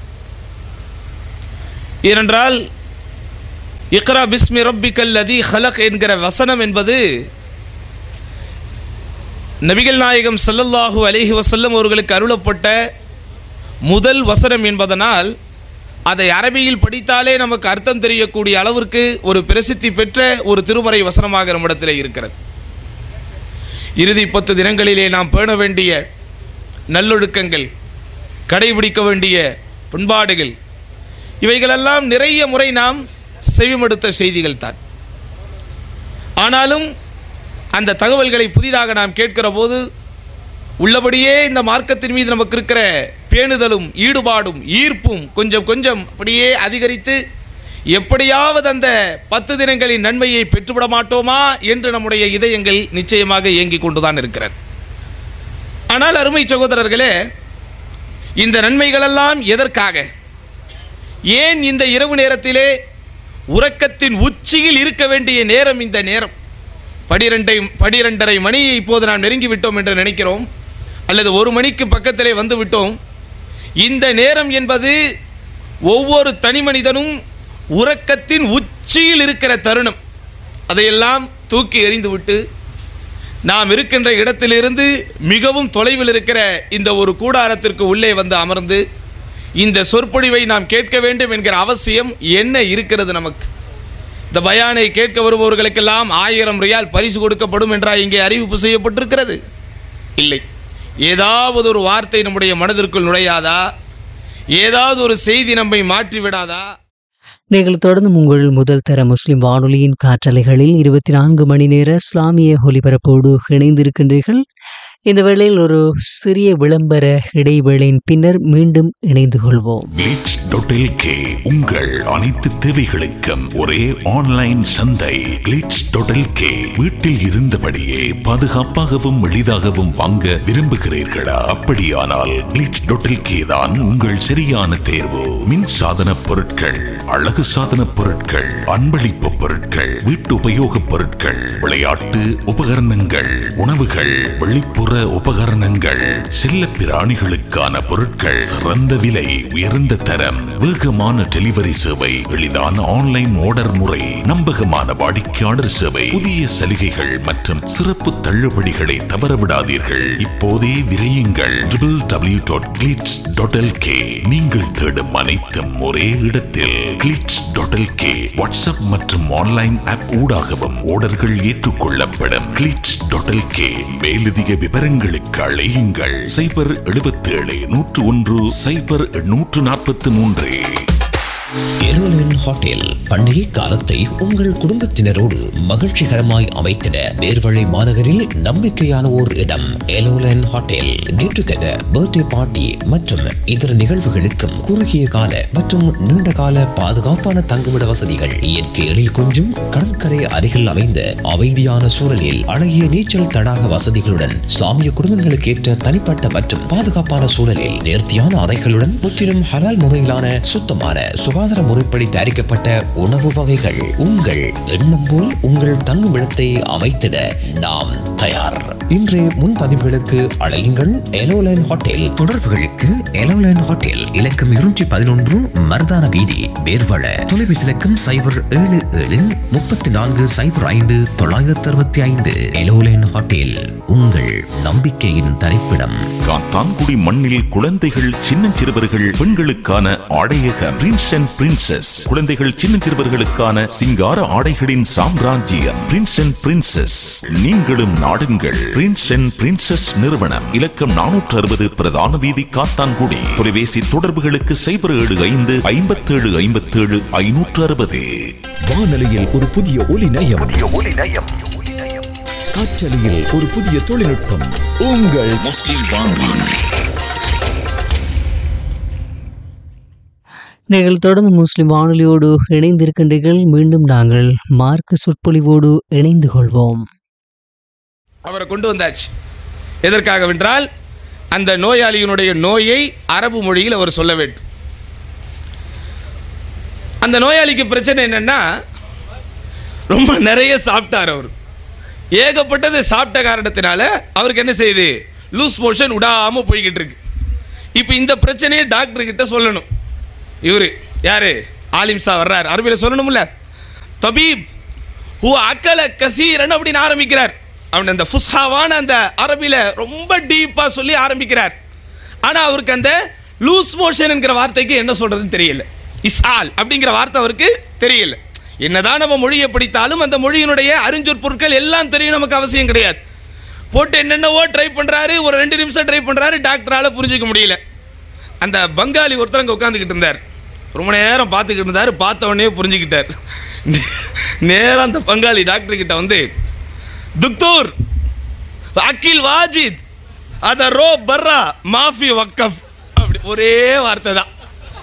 ஏனென்றால் இக்ரா பிஸ்மி ரப்பிக்கல்லதி ஹலக் என்கிற வசனம் என்பது நபிகள் நாயகம் ஸல்லல்லாஹு அலைஹி வஸல்லம் அவர்களுக்கு அருளப்பட்ட முதல் வசனம் என்பதனால் அதை அரபியில் படித்தாலே நமக்கு அர்த்தம் தெரியக்கூடிய அளவிற்கு ஒரு பிரசித்தி பெற்ற ஒரு திருமறை வசனமாக நம்மிடத்திலே இருக்கிறது. இறுதி பத்து தினங்களிலே நாம் பேண வேண்டிய நல்லொழுக்கங்கள், கடைபிடிக்க வேண்டிய பண்பாடுகள், இவைகளெல்லாம் நிறைய முறை நாம் செவிமடுத்த செய்திகள் தான். ஆனாலும் அந்த தகவல்களை புதிதாக நாம் கேட்கிற போது உள்ளபடியே இந்த மார்க்கத்தின் மீது நமக்கு இருக்கிற பேணுதலும் ஈடுபாடும் ஈர்ப்பும் கொஞ்சம் கொஞ்சம் அப்படியே அதிகரித்து எப்படியாவது அந்த பத்து தினங்களின் நன்மையை பெற்றுவிட மாட்டோமா என்று நம்முடைய இதயங்கள் நிச்சயமாக இயங்கிக் கொண்டுதான் இருக்கிறது. ஆனால் அருமை சகோதரர்களே, இந்த நன்மைகளெல்லாம் எதற்காக, ஏன் இந்த இரவு நேரத்திலே உறக்கத்தின் உச்சியில் இருக்க வேண்டிய நேரம் இந்த நேரம் பனிரெண்டை பனிரெண்டரை மணியை இப்போது நாம் நெருங்கிவிட்டோம் என்று நினைக்கிறோம், அல்லது ஒரு மணிக்கு பக்கத்திலே வந்து விட்டோம். இந்த நேரம் என்பது ஒவ்வொரு தனி மனிதனும் உறக்கத்தின் உச்சியில் இருக்கிற தருணம். அதையெல்லாம் தூக்கி எறிந்துவிட்டு நாம் இருக்கின்ற இடத்திலிருந்து மிகவும் தொலைவில் இருக்கிற இந்த ஒரு கூடாரத்திற்கு உள்ளே வந்து அமர்ந்து இந்த சொற்பொழிவை நாம் கேட்க வேண்டும் என்கிற அவசியம் என்ன இருக்கிறது நமக்கு? இந்த பயானை கேட்க வருபவர்களுக்கெல்லாம் ஆயிரம் ரியால் பரிசு கொடுக்கப்படும் என்றா இங்கே அறிவிப்பு செய்யப்பட்டிருக்கிறது? இல்லை. ஏதாவது ஒரு வார்த்தை நம்முடைய மனதிற்குள் நுழையாதா? ஏதாவது ஒரு செய்தி நம்மை மாற்றிவிடாதா? நீங்கள் தொடர்ந்து உங்கள் முதல் தர முஸ்லிம் வானொலியின் காற்றலைகளில் இருபத்தி நான்கு மணி நேர இஸ்லாமிய ஒலிபரப்போடு இணைந்திருக்கின்றீர்கள். இந்த வேளையில் ஒரு சிறிய விளம்பர இடைவேளையின் பின்னர் மீண்டும் இணைந்து கொள்வோம். கிளிட்ஸ் டாட் எல் கே உங்கள் அனைத்து தேவைகளுக்கும் ஒரே ஆன்லைன் சந்தை. கிளிட்ஸ் டாட் எல் கே வீட்டில் இருந்தபடியே பாதுகாப்பாகவும் எளிதாகவும் வாங்க விரும்புகிறீர்களா? அப்படியானால் கிளிட்ஸ் டாட் எல் கே தான் உங்கள் சரியான தேர்வு. மின் சாதன பொருட்கள், அழகு சாதன பொருட்கள், அன்பளிப்பு பொருட்கள், வீட்டு உபயோக பொருட்கள், விளையாட்டு உபகரணங்கள், உணவுகள், வெளிப்புற உபகரணங்கள், செல்ல பிராணிகளுக்கான பொருட்கள், சிறந்த விலை, உயர்ந்த தரம், வேகமான டெலிவரி சேவை, எளிதான ஆன்லைன் ஆர்டர் முறை, நம்பகமான வாடிக்கையாளர் சேவை, புதிய சலுகைகள் மற்றும் சிறப்பு தள்ளுபடிகளை தவறவிடாதீர்கள். இப்போதே விரையுங்கள். W W W dot glitz dot L K. நீங்கள் தேடும் அனைத்தும் ஒரே இடத்தில். Glitz dot L K WhatsApp மற்றும் ஆன்லைன் ஆப் ஊடாகவும் ஆர்டர்கள் ஏற்றுக்கொள்ளப்படும். Glitz dot L K. மேலதிக விவரங்களுக்கு அழையுங்கள். சைபர் எழுபத்தி ஏழு நூற்று ஒன்று சைபர் நூற்று நாற்பத்தி மூன்று. எலோலன் ஹோட்டல் பண்டிகை காலத்தை உங்கள் குடும்பத்தினரோடு மகிழ்ச்சிகரமாய் அமைத்திட நேர்வழி மாநகரில் நம்பிக்கையான ஓர் இடம் எலோலன் hotel. Get together, birthday party மற்றும் இதர நிகழ்வுகளுக்கும் குறுகிய கால மற்றும் நீண்ட கால பாதுகாப்பான தங்குமிட வசதிகள், இயற்கை எழில் கொஞ்சும் கடற்கரை அருகில் அமைந்த அமைதியான சூழலில் அழகிய நீச்சல் தடாக வசதிகளுடன், இஸ்லாமிய குடும்பங்களுக்கு ஏற்ற தனிப்பட்ட மற்றும் பாதுகாப்பான சூழலில் நேர்த்தியான அறைகளுடன், முற்றிலும் ஹலால் முறையிலான சுத்தமான சுகாதார முறைப்படி தயாரிக்கப்பட்ட உணவு வகைகள். உங்கள் எண்ணம் போல் உங்கள் தங்குமிடத்தை அமைத்திட நாம் தயார். இன்றைய முன்பதிவுகளுக்கு அழையுங்கள் எலோலைன் ஹோட்டல். தொடர்புகளுக்கு எலோலைன் ஹோட்டல் இலக்கம் இருநூற்றி பதினொன்று மருதான வீதி, பேர்வள. தொலைபேசி இலக்கம் சைபர் ஏழு ஏழு முப்பத்தி நான்கு சைபர் ஐந்து தொள்ளாயிரத்தி அறுபத்தி ஐந்து. எலோலைன் ஹோட்டல், உங்கள் நம்பிக்கையின் தரிப்பிடம். காத்தான்குடி மண்ணில் குழந்தைகள், சின்னஞ்சிறுவர்கள், பெண்களுக்கான ஆடையக பிரின்ஸ் அண்ட் பிரின்சஸ். குழந்தைகள், சின்னஞ்சிறுவர்களுக்கான சிங்கார ஆடைகளின் சாம்ராஜ்யம் பிரின்ஸ் அண்ட் பிரின்சஸ். நீங்களும் நாடுங்கள் பிரின்ஸ் அண்ட் பிரின்சஸ் நிறுவனம். இலக்கம் நானூற்று அறுபது பிரதான வீதி, காத்தான்குடி. தொலைபேசி தொடர்புகளுக்கு சைபர் ஏழு ஐந்து ஐம்பத்தி ஏழு ஐம்பத்தி ஏழு ஐநூற்று அறுபது. வானொலியில் ஒரு புதிய ஒலி நயம், காற்றலையில் ஒரு புதிய தொழில்நுட்பம். உங்கள் முஸ்லிம் வானொலி. நீங்கள் தொடர்ந்து முஸ்லிம் வானொலியோடு இணைந்திருக்கின்றீர்கள். மீண்டும் நாங்கள் மார்க்க சொற்பொழிவோடு இணைந்து கொள்வோம். அவரை கொண்டு வந்தாச்சு. எதற்காக வென்றால், அந்த நோயாளியினுடைய நோயை அரபு மொழியில் அவர் சொல்ல வேண்டும். அந்த நோயாளிக்கு பிரச்சனை என்னன்னா, ரொம்ப நிறைய சாப்பிட்டார். அவர் ஏகப்பட்டது சாப்பிட்ட காரணத்தினால அவருக்கு என்ன செய்யுது, லூஸ் மோஷன் விடாமல் போய்கிட்டு இருக்கு. இப்போ இந்த பிரச்சனையை டாக்டர் கிட்ட சொல்லணும். இவரு யாரு, ஆலிம்சா வர்றார். அரபியில் சொல்லணும்ல, தபீப் ஹூ அக்கல கசீரன் அப்படின்னு ஆரம்பிக்கிறார். அவன் அந்த ஃபுஸ்ஹாவான அந்த அரபியில் ரொம்ப டீப்பாக சொல்லி ஆரம்பிக்கிறார். ஆனால் அவருக்கு அந்த லூஸ் மோஷன் என்கிற வார்த்தைக்கு என்ன சொல்றதுன்னு தெரியல. இஸ்ஆல் அப்படிங்கிற வார்த்தை அவருக்கு தெரியல. என்னதான் நம்ம மொழியை படித்தாலும் அந்த மொழியினுடைய அறிஞ்சொற் பொருட்கள் எல்லாம் தெரியும் நமக்கு அவசியம் கிடையாது. போட்டு என்னென்னவோ ட்ரை பண்ணுறாரு, ஒரு ரெண்டு நிமிஷம் ட்ரை பண்ணுறாரு, டாக்டரால் புரிஞ்சிக்க முடியல. அந்த பங்காளி ஒருத்தர் அங்கே உட்காந்துக்கிட்டு இருந்தார். ரொம்ப நேரம் பார்த்துக்கிட்டு இருந்தார். பார்த்த உடனே புரிஞ்சுக்கிட்டார். நேரம் அந்த பங்காளி டாக்டர் கிட்ட வந்து, துக்தூர் அகில் வாஜித் அத ரோ பர்ரா மாஃபி வக்கஃப், அப்படி ஒரே வார்த்தை தான்.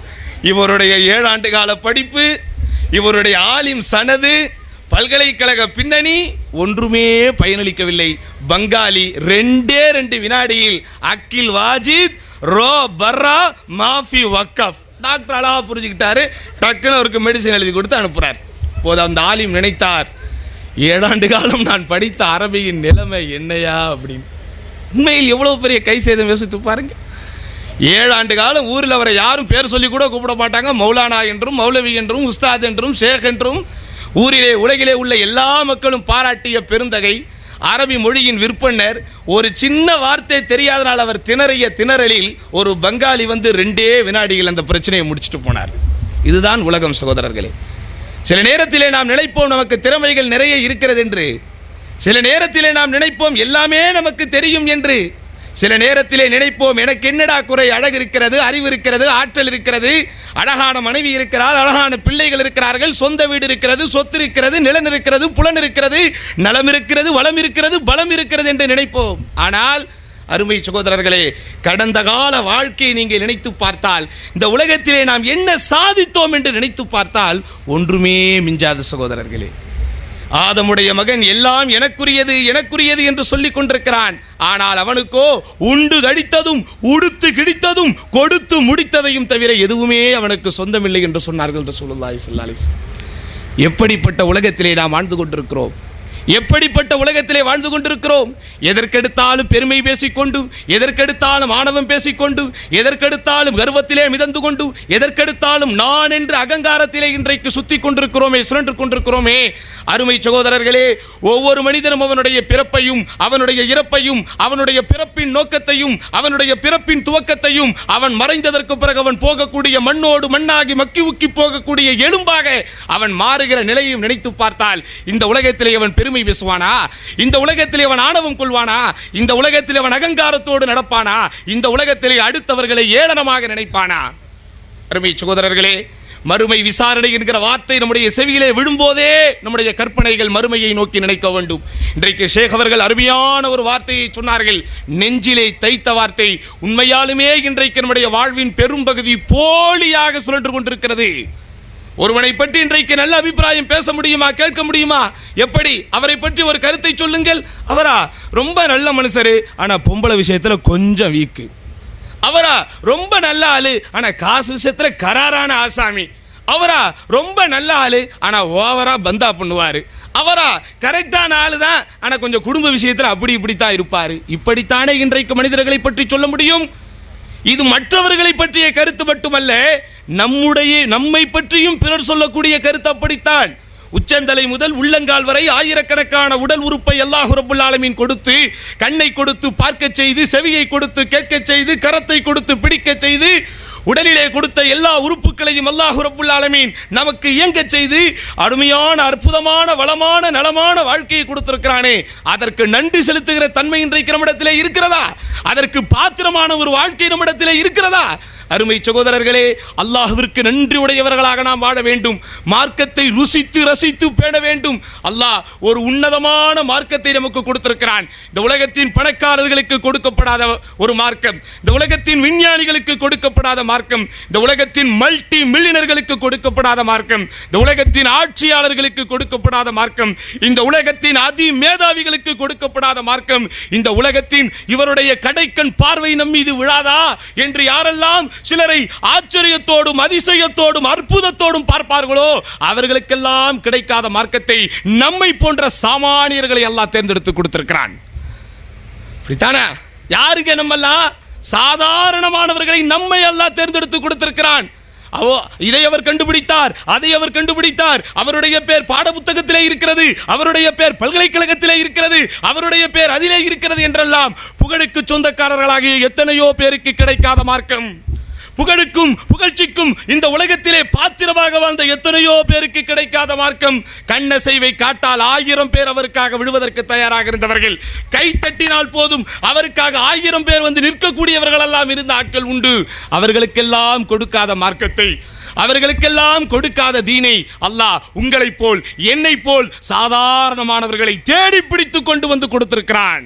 இவருடைய ஏழாண்டு கால படிப்பு, இவருடைய ஆலிம் சனது, பல்கலைக்கழக பின்னணி ஒன்றுமே பயனளிக்கவில்லை. பங்காளி ரெண்டே ரெண்டு வினாடியில் அகில் வாஜித் ரோ பர்ரா மாஃபி வக்கஃப், டாக்டர் அழகா புரிஞ்சுக்கிட்டாரு. டக்குன்னு அவருக்கு மெடிசன் எழுதி கொடுத்து அனுப்புறார். போது அந்த ஆலிம் நினைத்தார், ஏழாண்டு காலம் நான் படித்த அரபியின் நிலைமை என்னையா அப்படின்னு. உண்மையில் எவ்வளவு பெரிய கை சேதம் யோசித்து பாருங்க. ஏழாண்டு காலம் ஊரில் அவரை யாரும் பேர் சொல்லி கூட கூப்பிட மாட்டாங்க. மௌலானா என்றும், மௌலவி என்றும், உஸ்தாத் என்றும், ஷேக் என்றும் ஊரிலே உலகிலே உள்ள எல்லா மக்களும் பாராட்டிய பெருந்தகை, அரபி மொழியின் விற்பனர். ஒரு சின்ன வார்த்தை தெரியாதனால் அவர் திணறிய திணறலில் ஒரு பங்காளி வந்து ரெண்டே வினாடிகள் அந்த பிரச்சனையை முடிச்சுட்டு போனார். இதுதான் உலகம் சகோதரர்களே. சில நேரத்திலே நாம் நினைப்போம் நமக்கு திறமைகள் நிறைய இருக்கிறது என்று. சில நேரத்திலே நாம் நினைப்போம் எல்லாமே நமக்கு தெரியும் என்று. சில நேரத்திலே நினைப்போம் எனக்கு என்னடா குறை, அழகு இருக்கிறது, அறிவு இருக்கிறது, ஆற்றல் இருக்கிறது, அழகான மனைவி இருக்கிறார், அழகான பிள்ளைகள் இருக்கிறார்கள், சொந்த வீடு இருக்கிறது, சொத்து இருக்கிறது, நிலம் இருக்கிறது, புலன் இருக்கிறது, நலம் இருக்கிறது, வளம் இருக்கிறது, பலம் இருக்கிறது என்று நினைப்போம். ஆனால் அருமை சகோதரர்களே, கடந்த கால வாழ்க்கையை நீங்கள் நினைத்து பார்த்தால், இந்த உலகத்திலே நாம் என்ன சாதித்தோம் என்று நினைத்து பார்த்தால் ஒன்றுமே மிஞ்சாத சகோதரர்களே. ஆதமுடைய மகன் எல்லாம் எனக்குரியது எனக்குரியது என்று சொல்லிக் கொண்டிருக்கிறான். ஆனால் அவனுக்கோ உண்டு கடித்ததும் உடுத்து கிடித்ததும் கொடுத்து முடித்ததையும் தவிர எதுவுமே அவனுக்கு சொந்தமில்லை என்று சொன்னார்கள் ரசூலுல்லாஹி ஸல்லல்லாஹு அலைஹி வஸல்லம். எப்படிப்பட்ட உலகத்திலே நாம் வாழ்ந்து கொண்டிருக்கிறோம், எப்படிப்பட்ட உலகத்திலே வாழ்ந்து கொண்டிருக்கிறோம். எதற்கெடுத்தாலும் பெருமை பேசிக்கொண்டு, எதற்கெடுத்தாலும் ஆணவம் பேசிக்கொண்டு, எதற்கெடுத்தாலும் கர்வத்திலே மிதந்து கொண்டு, எதற்கெடுத்தாலும் நான் என்று அகங்காரத்திலே இன்றைக்கு சுத்தி கொண்டிருக்கிறோமே, சுழன்று கொண்டிருக்கிறோமே. அருமை சகோதரர்களே, ஒவ்வொரு மனிதனும் அவனுடைய பிறப்பையும், அவனுடைய இறப்பையும், அவனுடைய பிறப்பின் நோக்கத்தையும், அவனுடைய பிறப்பின் துவக்கத்தையும், அவன் மறைந்ததற்கு பிறகு அவன் போகக்கூடிய மண்ணோடு மண்ணாகி மக்கி உக்கி போகக்கூடிய எலும்பாக அவன் மாறுகிற நிலையும் நினைத்து பார்த்தால், இந்த உலகத்திலே அவன் பெருமை பேசுவானா? இந்த உலகத்திலே அவன் ஆணவம் கொள்வானா? இந்த உலகத்திலே அவன் அகங்காரத்தோடு நடப்பானா? இந்த உலகத்திலே அடுத்தவர்களை ஏளனமாக நினைப்பானா? அருமை சகோதரர்களே, மறுமை விசாரணை என்கிற வார்த்தை நம்முடைய செவியிலே விழும்போதே நம்முடைய கற்பனைகள் மறுமையை நோக்கி நினைக்க வேண்டும். இன்றைக்கு ஷேக் அவர்கள் அருமையான ஒரு வார்த்தையை சொன்னார்கள், நெஞ்சிலே தைத்த வார்த்தை. உண்மையாலுமே இன்றைக்கு நம்முடைய வாழ்வின் பெரும்பகுதி போலியாக சுழன்று கொண்டிருக்கிறது. ஒருவனை பற்றி இன்றைக்கு நல்ல அபிப்பிராயம் பேச முடியுமா, கேட்க முடியுமா? எப்படி? அவரை பற்றி ஒரு கருத்தை சொல்லுங்கள். அவரா ரொம்ப நல்ல மனுஷரு, ஆனா பொம்பளை விஷயத்துல கொஞ்சம் வீக்கு. அவரா ரொம்ப நல்ல ஆளு, ஆனா காசு விஷயத்துல கராரான ஆசாமி. அவரா ரொம்ப நல்ல ஆளு, ஆனா ஓவரா பந்தா பண்ணுவாரு. அவரா கரெக்டான ஆளு தான், ஆனா கொஞ்சம் குடும்ப விஷயத்துல அப்படி இப்படித்தான் இருப்பாரு. இப்படித்தானே இன்றைக்கு மனிதர்களை பற்றி சொல்ல முடியும். இது மற்றவர்களை பற்றிய கருத்து மட்டுமல்ல, நம்முடைய நம்மை பற்றியும் பிறர் சொல்லக்கூடிய கருத்து அப்படித்தான். உச்சந்தலை முதல் உள்ளங்கால் வரை ஆயிரக்கணக்கான உடல் உறுப்பை அல்லாஹ் ரப்புல் ஆலமீன் கொடுத்து, கண்ணை கொடுத்து பார்க்க செய்து, செவியை கொடுத்து கேட்க செய்து, கரத்தை கொடுத்து பிடிக்க செய்து, உடலிலே கொடுத்த எல்லா உறுப்புகளையும் அல்லாஹ் ரப்புல் ஆலமீன் நமக்கு இயங்க செய்து அருமையான அற்புதமான வளமான நலமான வாழ்க்கையை கொடுத்திருக்கிறானே, அதற்கு நன்றி செலுத்துகிற தன்மை இன்றைக்கு நம்மிடத்திலே இருக்கிறதா? அதற்கு பாத்திரமான ஒரு வாழ்க்கை நம்மிடத்திலே இருக்கிறதா? அருமை சகோதரர்களே, அல்லாஹ்விற்கு நன்றி உடையவர்களாக நாம் வாழ வேண்டும். மார்க்கத்தை ருசித்து ரசித்து பேண வேண்டும். அல்லாஹ் ஒரு உன்னதமான மார்க்கத்தை நமக்கு கொடுத்திருக்கிறான். இந்த உலகத்தின் பணக்காரர்களுக்கு கொடுக்கப்படாத ஒரு மார்க்கம், இந்த உலகத்தின் விஞ்ஞானிகளுக்கு கொடுக்கப்படாத மார்க்கம், இந்த உலகத்தின் மல்டி மில்லியனர்களுக்கு கொடுக்கப்படாத மார்க்கம், இந்த உலகத்தின் ஆட்சியாளர்களுக்கு கொடுக்கப்படாத மார்க்கம், இந்த உலகத்தின் அதி மேதாவிகளுக்கு கொடுக்கப்படாத மார்க்கம், இந்த உலகத்தின் இவருடைய கடைக்கண் பார்வை நம் மீது விழாதா என்று யாரெல்லாம் சிலரை ஆச்சரியத்தோடும் அதிசயத்தோடும் அற்புதத்தோடும் பார்ப்பார்களோ அவர்களுக்கெல்லாம் கிடைக்காத மார்க்கத்தை நம்மை போன்ற சாமானியர்களை எல்லாம் தேர்ந்தெடுத்து கொடுத்திருக்கிறான். யாருங்க நம்மெல்லாம்? சாதாரணமானவர்களை நம்மை எல்லாம் தேர்ந்தெடுத்து கொடுத்திருக்கிறான். அவோ இதை அவர் கண்டுபிடித்தார், அதை அவர் கண்டுபிடித்தார், அவருடைய பேர் பாட புத்தகத்திலே இருக்கிறது, அவருடைய பேர் பல்கலைக்கழகத்திலே இருக்கிறது, அவருடைய பேர் அதிலே இருக்கிறது என்றெல்லாம் புகழுக்கு சொந்தக்காரர்களாகிய எத்தனையோ பேருக்கு கிடைக்காத மார்க்கம், புகழுக்கும் புகழ்ச்சிக்கும் இந்த உலகத்திலே பாத்திரமாக வாழ்ந்த எத்தனையோ பேருக்கு கிடைக்காத மார்க்கம். கண்ணசைவை காட்டால் ஆயிரம் பேர் அவருக்காக விடுவதற்கு தயாராக இருந்தவர்கள், கை தட்டினால் போதும் அவருக்காக ஆயிரம் பேர் வந்து நிற்கக்கூடியவர்கள் எல்லாம் இருந்த ஆட்கள் உண்டு. அவர்களுக்கெல்லாம் கொடுக்காத மார்க்கத்தை, அவர்களுக்கெல்லாம் கொடுக்காத தீனை அல்லாஹ் உங்களை போல் என்னை போல் சாதாரணமானவர்களை தேடி பிடித்து கொண்டு வந்து கொடுத்திருக்கிறான்.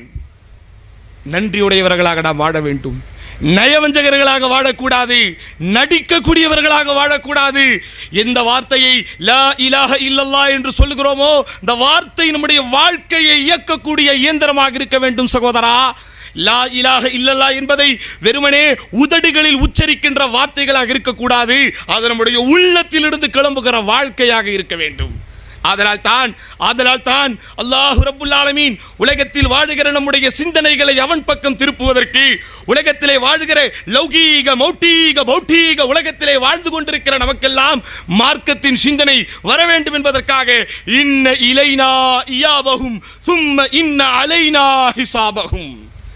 நன்றியுடையவர்களாக நாம் வாழ வேண்டும். நயவஞ்சகர்களாக வாழக்கூடாது, நடிக்கக்கூடியவர்களாக வாழக்கூடாது. எந்த வார்த்தையை லா இலாஹ இல்லல்லாஹ் என்று சொல்லுகிறோமோ இந்த வார்த்தை நம்முடைய வாழ்க்கையை இயக்கக்கூடிய இயந்திரமாக இருக்க வேண்டும் சகோதரா. லா இலாஹ இல்லல்லாஹ் என்பதை வெறுமனே உதடுகளில் உச்சரிக்கின்ற வார்த்தைகளாக இருக்கக்கூடாது, அது நம்முடைய உள்ளத்திலிருந்து கிளம்புகிற வாழ்க்கையாக இருக்க வேண்டும். அதனால் தான் அதனால் தான் அல்லாஹ் ரப்புல் ஆலமீன் உலகத்தில் வாழுகிற நம்முடைய சிந்தனைகளை அவன் பக்கம் திருப்புவதற்கு, உலகத்திலே வாழுகிற லௌகீக மௌட்டீக பௌட்டீக உலகத்திலே வாழ்ந்து கொண்டிருக்கிற நமக்கெல்லாம் மார்க்கத்தின் சிந்தனை வர வேண்டும் என்பதற்காக இன்ன இலைனா இயாபஹும் சும்ம இன்ன அலைனா ஹிசாபஹும்.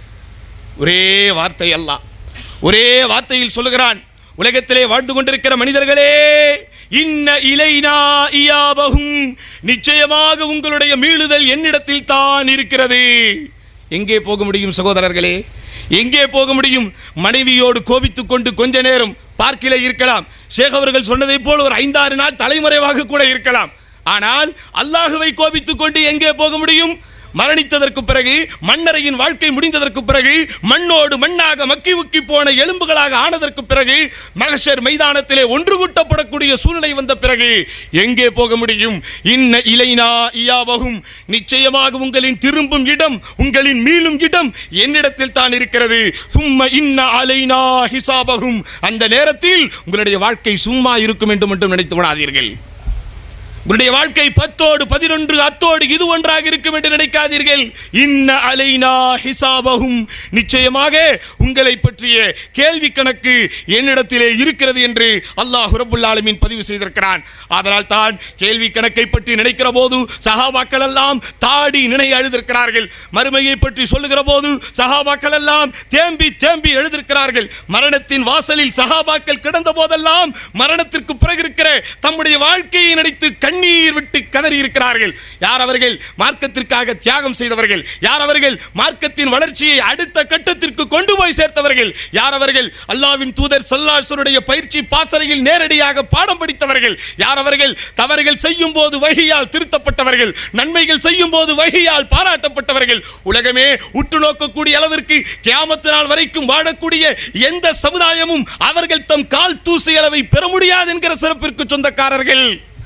ஒரே வார்த்தை அல்லாஹ் ஒரே வார்த்தையில் சொல்லுகிறான், உலகத்திலே வாழ்ந்து கொண்டிருக்கிற மனிதர்களே, இன்ன இலைனா இயாபஹும், நிச்சயமாக உங்களுடைய மீளுதல் என்னிடத்தில் தான் இருக்கிறது. எங்கே போக முடியும் சகோதரர்களே? எங்கே போக முடியும்? மனைவியோடு கோபித்துக் கொண்டு கொஞ்ச நேரம் பார்க்கிலே இருக்கலாம். ஷேக் அவர்கள் சொன்னதை போல் ஒரு ஐந்தாறு நாள் தலைமறைவாக கூட இருக்கலாம். ஆனால் அல்லாஹுவை கோபித்துக் கொண்டு எங்கே போக முடியும்? மரணித்ததற்கு பிறகு, மன்னரையின் வாழ்க்கை முடிந்ததற்கு பிறகு, மண்ணோடு மண்ணாக மக்கி உக்கி போன எலும்புகளாக ஆனதற்கு பிறகு, மகஷர் மைதானத்திலே ஒன்று கூட்டப்படக்கூடிய சூழ்நிலை வந்த பிறகு எங்கே போக முடியும்? இன்ன இலைனா இயாபஹும், நிச்சயமாக உங்களின் திரும்பும் இடம், உங்களின் மீளும் இடம் என்னிடத்தில் தான் இருக்கிறது. சும்ம இன்ன அலைனா ஹிசாபஹும், அந்த நேரத்தில் உங்களுடைய வாழ்க்கை சும்மா இருக்கும் என்று மட்டும் நினைத்து விடாதீர்கள். உங்களுடைய வாழ்க்கை பத்தோடு பதினொன்று அத்தோடு இது ஒன்றாக இருக்கும் என்று நினைக்காதீர்கள். இன்ன அலைனா ஹிசாபஹும், நிச்சயமாக உங்களை பற்றிய கேள்வி கணக்கு என்னிடத்திலே இருக்கிறது என்று அல்லாஹ் ரப்புல் ஆலமீன் பதிவு செய்திருக்கிறான். அதனால் தான் கேள்வி கணக்கை பற்றி நினைக்கிற போது சஹாபாக்கள் எல்லாம் தாடி நினைய எழுதியிருக்கிறார்கள். மறுமையை பற்றி சொல்லுகிற போது சஹாபாக்கள் எல்லாம் தேம்பி தேம்பி எழுதியிருக்கிறார்கள். மரணத்தின் வாசலில் சஹாபாக்கள் கிடந்த போதெல்லாம் மரணத்திற்கு பிறகு இருக்கிற தம்முடைய வாழ்க்கையை நினைத்து கண் கண்ணீர் விட்டு கதறி இருக்கிறார்கள். யார் அவர்கள்? மார்க்கத்திற்காக தியாகம் செய்தவர்கள். யார் அவர்கள்? மார்க்கத்தின் வளர்ச்சியை அடுத்த கட்டத்திற்கு கொண்டு போய் சேர்த்தவர்கள். யார் அவர்கள்? அல்லாஹ்வின் தூதர் ஸல்லல்லாஹு அலைஹி வஸல்லம் பயிற்சி பாசறையில் நேரடியாக பாடம் படித்தவர்கள். யார் அவர்கள்? தவறுகள் செய்யும் போது வஹியால் திருத்தப்பட்டவர்கள், நன்மைகள் செய்யும் போது வஹியால் பாராட்டப்பட்டவர்கள். உலகமே உற்று நோக்கக்கூடிய அளவிற்கு கியாமத் நாள் வரைக்கும் வாழக்கூடிய எந்த சமுதாயமும் அவர்கள் தம் கால் தூசி அளவை பெற முடியாது என்கிற சிறப்பிற்கு சொந்தக்காரர்கள்.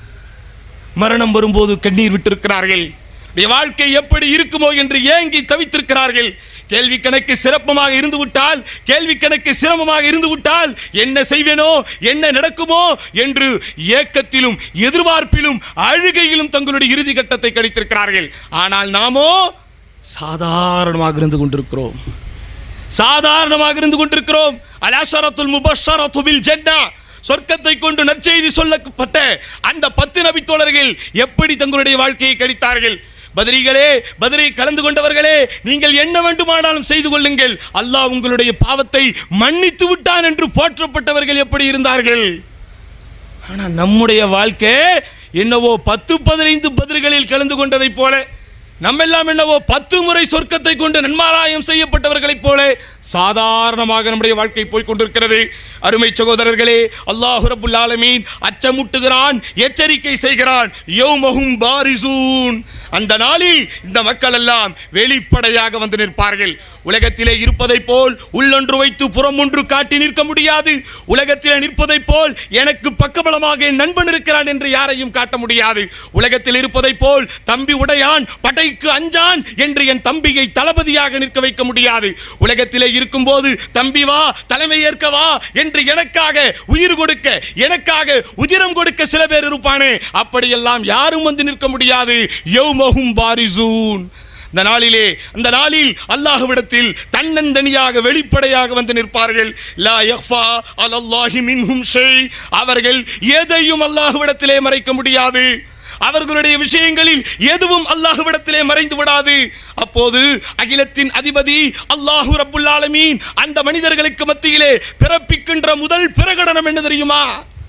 மரணம் வரும்போது கண்ணீர் விட்டிருக்கிறார்கள். வாழ்க்கை எப்படி இருக்குமோ என்று ஏங்கி தவித்திருக்கிறார்கள். கேள்வி கணக்கு சிறப்பமாக இருந்து விட்டால் கேள்வி கணக்கு சிரமமாக இருந்து விட்டால் என்ன செய்வேனோ, என்ன நடக்குமோ என்று ஏக்கத்திலும் எதிர்பார்ப்பிலும் அழுகையிலும் தங்களுடைய இறுதி கட்டத்தை கழித்திருக்கிறார்கள். ஆனால் நாமோ சாதாரணமாக இருந்து கொண்டிருக்கிறோம். சாதாரணமாக இருந்து கொண்டிருக்கிறோம். அல்-அஷரத்துல் முபஷ்ஷரத்து பில் ஜன்னah, சொர்க்கத்தை கொண்டு நற்செய்தி சொல்லப்பட்ட அந்த பத்து நபி தோழர்கள் எப்படி தங்களுடைய வாழ்க்கையை கழித்தார்கள்? பத்ரீகளே, பத்ரை கலந்து கொண்டவர்களே, நீங்கள் என்ன வேண்டுமானாலும் செய்து கொள்ளுங்கள், அல்லாஹ் உங்களுடைய பாவத்தை மன்னித்து விட்டான் என்று போற்றப்பட்டவர்கள் எப்படி இருந்தார்கள்? ஆனால் நம்முடைய வாழ்க்கை என்னவோ பத்து பதினைந்து பத்ரிகளில் கலந்து கொண்டதை போல, நம்மெல்லாம் என்னவோ பத்து முறை சொர்க்கத்தை கொண்டு நன்மாராயம் செய்யப்பட்டவர்களைப் போல சாதாரணமாக நம்முடைய வாழ்க்கை போய் கொண்டிருக்கிறது. அருமை சகோதரர்களே, அல்லாஹ் ரப்புல் ஆலமீன் அச்சமூட்டுகிறான், எச்சரிக்கை செய்கிறான். யௌமஹும் பாரிசூன், அந்த நாளில் இந்த மக்கள் எல்லாம் வெளிப்படையாக வந்து நிற்பார்கள். உலகத்திலே இருப்பதை போல் உள்ளொன்று வைத்து புறம் ஒன்று காட்டி நிற்க முடியாது. உலகத்திலே நிற்பதை போல் எனக்கு பக்கபலமாக என் நண்பன் இருக்கிறான் என்று யாரையும் காட்ட முடியாது. உலகத்தில் இருப்பதை போல் தம்பி உடையான் படைக்கு அஞ்சான் என்று என் தம்பியை தளபதியாக நிற்க வைக்க முடியாது. உலகத்திலே இருக்கும் போது தம்பி வா, தலைமை ஏற்கவா என்று எனக்காக உயிர் கொடுக்க, எனக்காக உதிரம் கொடுக்க சில பேர் இருப்பானே, அப்படியெல்லாம் யாரும் வந்து நிற்க முடியாது. யௌமஹும் பாரிசூன், இந்த நாளிலே, அந்த நாளில் அல்லாஹ்விடத்தில் தன்னந்தனியாக வெளிப்படையாக வந்து நிற்பார்கள். லா யக்ஃபா அலல்லாஹி மின்ஹும் ஷை, அவர்கள் எதையும் அல்லாஹ்விடத்திலே மறைக்க முடியாது. அவர்களுடைய விஷயங்களில் எதுவும் அல்லாஹ்விடத்திலே மறைந்து விடாது. அப்போது அகிலத்தின் அதிபதி அல்லாஹு ரப்புல் ஆலமீன் அந்த மனிதர்களுக்கு மத்தியிலே பிறப்பிக்கின்ற முதல் பிரகடனம் என்ன தெரியுமா?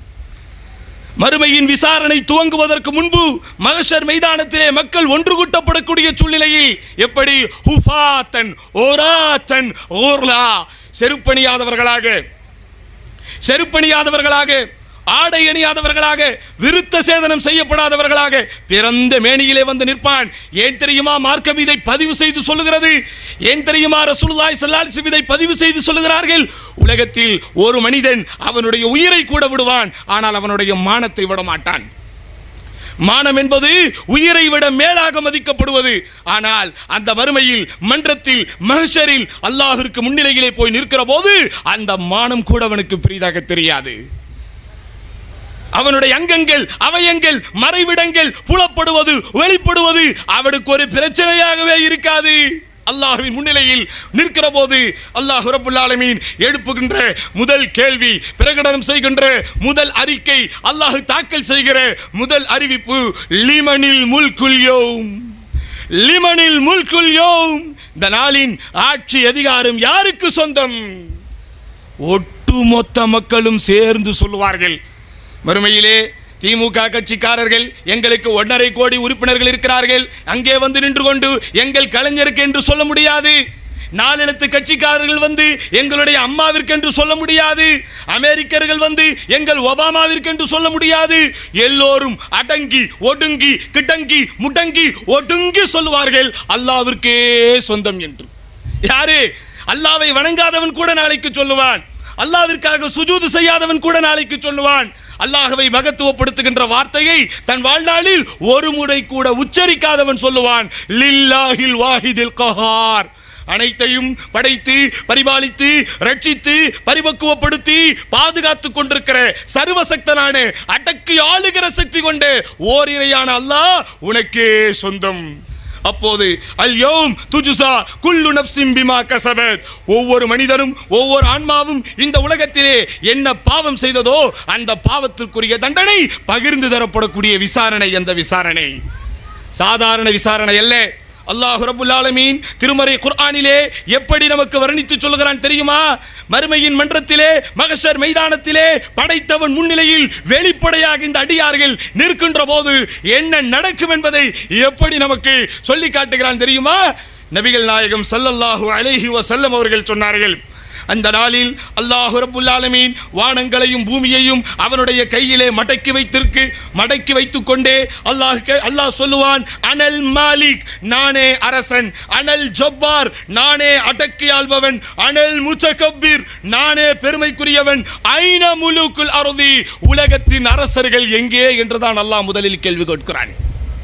மறுமையின் விசாரணை துவங்குவதற்கு முன்பு மஹ்ஷர் மைதானத்திலே மக்கள் ஒன்று கூட்டப்படக்கூடிய சூழ்நிலையில் எப்படி ஹுஃபாத்தன் ஓராத்தன் ஓர்லா, செருப்பணியாதவர்களாக செருப்பணியாதவர்களாக ஆடை அணியாதவர்களாக, விருத்த சேதனம் செய்யப்படாதவர்களாக பிறந்த மேனியிலே வந்து நிற்பான். ஏன் தெரியுமா மார்க்கம் இதை பதிவு செய்து சொல்லுகிறது? ஏன் தெரியுமா ரசூலுல்லாஹி ஸல்லல்லாஹு அலைஹி வஸல்லம் இதை பதிவு செய்து சொல்லுகிறார்கள்? உலகத்தில் ஒரு மனிதன் அவனுடைய உயிரை கூட விடுவான், ஆனால் அவனுடைய மானத்தை விட மாட்டான். மானம் என்பது உயிரை விட மேலாக மதிக்கப்படுவது. ஆனால் அந்த மறுமையில் மன்றத்தில் மஹ்ஷரில் அல்லாஹ்விற்கு முன்னிலையிலே போய் நிற்கிற போது அந்த மானம் கூட அவனுக்கு பெரிதாக தெரியாது. அவனுடைய அங்கங்கள், அவயங்கள், மறைவிடங்கள் புலப்படுவது, வெளிப்படுவது அவனுக்கு ஒரு பிரச்சனையாகவே இருக்காது. அல்லாஹ்வின் முன்னிலையில் நிற்கிற போது அல்லாஹ் ரப்புல் ஆலமீன் எழுப்புகின்ற முதல் கேள்வி, பிரகடனம் செய்கின்ற முதல் அறிக்கை, அல்லாஹ் தாக்கல் செய்கிற முதல் அறிவிப்பு, லிமனில் முல்குல் யௌம், லிமனில் முல்குல் யௌம், இந்த நாளின் ஆட்சி அதிகாரம் யாருக்கு சொந்தம்? ஒட்டுமொத்த மக்களும் சேர்ந்து சொல்லுவார்கள். மறுமையிலே திமுக கட்சிக்காரர்கள், எங்களுக்கு ஒன்றரை கோடி உறுப்பினர்கள் இருக்கிறார்கள், அங்கே வந்து நின்று கொண்டு எங்கள் கலைஞருக்கு என்று சொல்ல முடியாது. நாலெழுத்து கட்சிக்காரர்கள் வந்து எங்களுடைய அம்மாவிற்கு என்று சொல்ல முடியாது. அமெரிக்கர்கள் வந்து எங்கள் ஒபாமாவிற்கு என்று சொல்ல முடியாது. எல்லோரும் அடங்கி ஒடுங்கி கிட்டங்கி முடங்கி ஒடுங்கி சொல்லுவார்கள் அல்லாஹ்விற்கே சொந்தம் என்று. யாரு? அல்லாஹ்வை வணங்காதவன் கூட நாளைக்கு சொல்லுவான். அல்லாஹ்விற்காக சுஜூது செய்யாதவன் கூட நாளைக்கு சொல்லுவான். அல்லாஹ்வை மகத்துவப்படுத்துகின்ற வார்த்தையை தன் வாழ்நாளில் ஒரு முறை கூட உச்சரிக்காதவன் சொல்லுவான், லில்லாஹில் வாஹிதில் கஹார், அனைத்தையும் படைத்து பரிபாலித்து ரட்சித்து பரிபக்குவப்படுத்தி பாதுகாத்துக் கொண்டிருக்கிற சர்வசக்தனான அடக்கி ஆளுகிற சக்தி கொண்ட ஓரிரையான அல்லாஹ் உனக்கே சொந்தம். அப்போது அல்யௌம் துஜ்ஸா குல்லு நஃப்ஸின் பிமா கஸபத், ஒவ்வொரு மனிதனும் ஒவ்வொரு ஆன்மாவும் இந்த உலகத்திலே என்ன பாவம் செய்ததோ அந்த பாவத்திற்குரிய தண்டனை பகிர்ந்து தரப்படக்கூடிய விசாரணை. அந்த விசாரணை சாதாரண விசாரணை அல்ல. அல்லாஹ் ரப்புல் ஆலமீன் திருமறை குர்ஆனிலே எப்படி நமக்கு வர்ணித்து சொல்கிறான் தெரியுமா? மறுமையின் மன்றத்திலே, மகஷர் மைதானத்திலே படைத்தவன் முன்னிலையில் வெளிப்படையாக இந்த அடியார்கள் நிற்கின்ற போது என்ன நடக்கும் என்பதை எப்படி நமக்கு சொல்லி காட்டுகிறான் தெரியுமா? நபிகள் நாயகம் ஸல்லல்லாஹு அலைஹி வஸல்லம் அவர்கள் சொன்னார்கள், அந்த நாளில் அல்லாஹ் ரப்புல் ஆலமீன் வானங்களையும் பூமியையும் அவனுடைய கையிலே மடக்கி வைத்திருக்கு மடக்கி வைத்துக் கொண்டே அல்லாஹ் அல்லாஹ் சொல்லுவான், அனல் மாலிக், நானே அரசன், அனல் ஜப்பார், நானே அடக்கி ஆள்பவன், அனல் முத்தகப்பீர், நானே பெருமைக்குரியவன், ஐன முலுக்குல் அர்தி, உலகத்தின் அரசர்கள் எங்கே என்றுதான் அல்லாஹ் முதலில் கேள்வி கேட்கிறான்.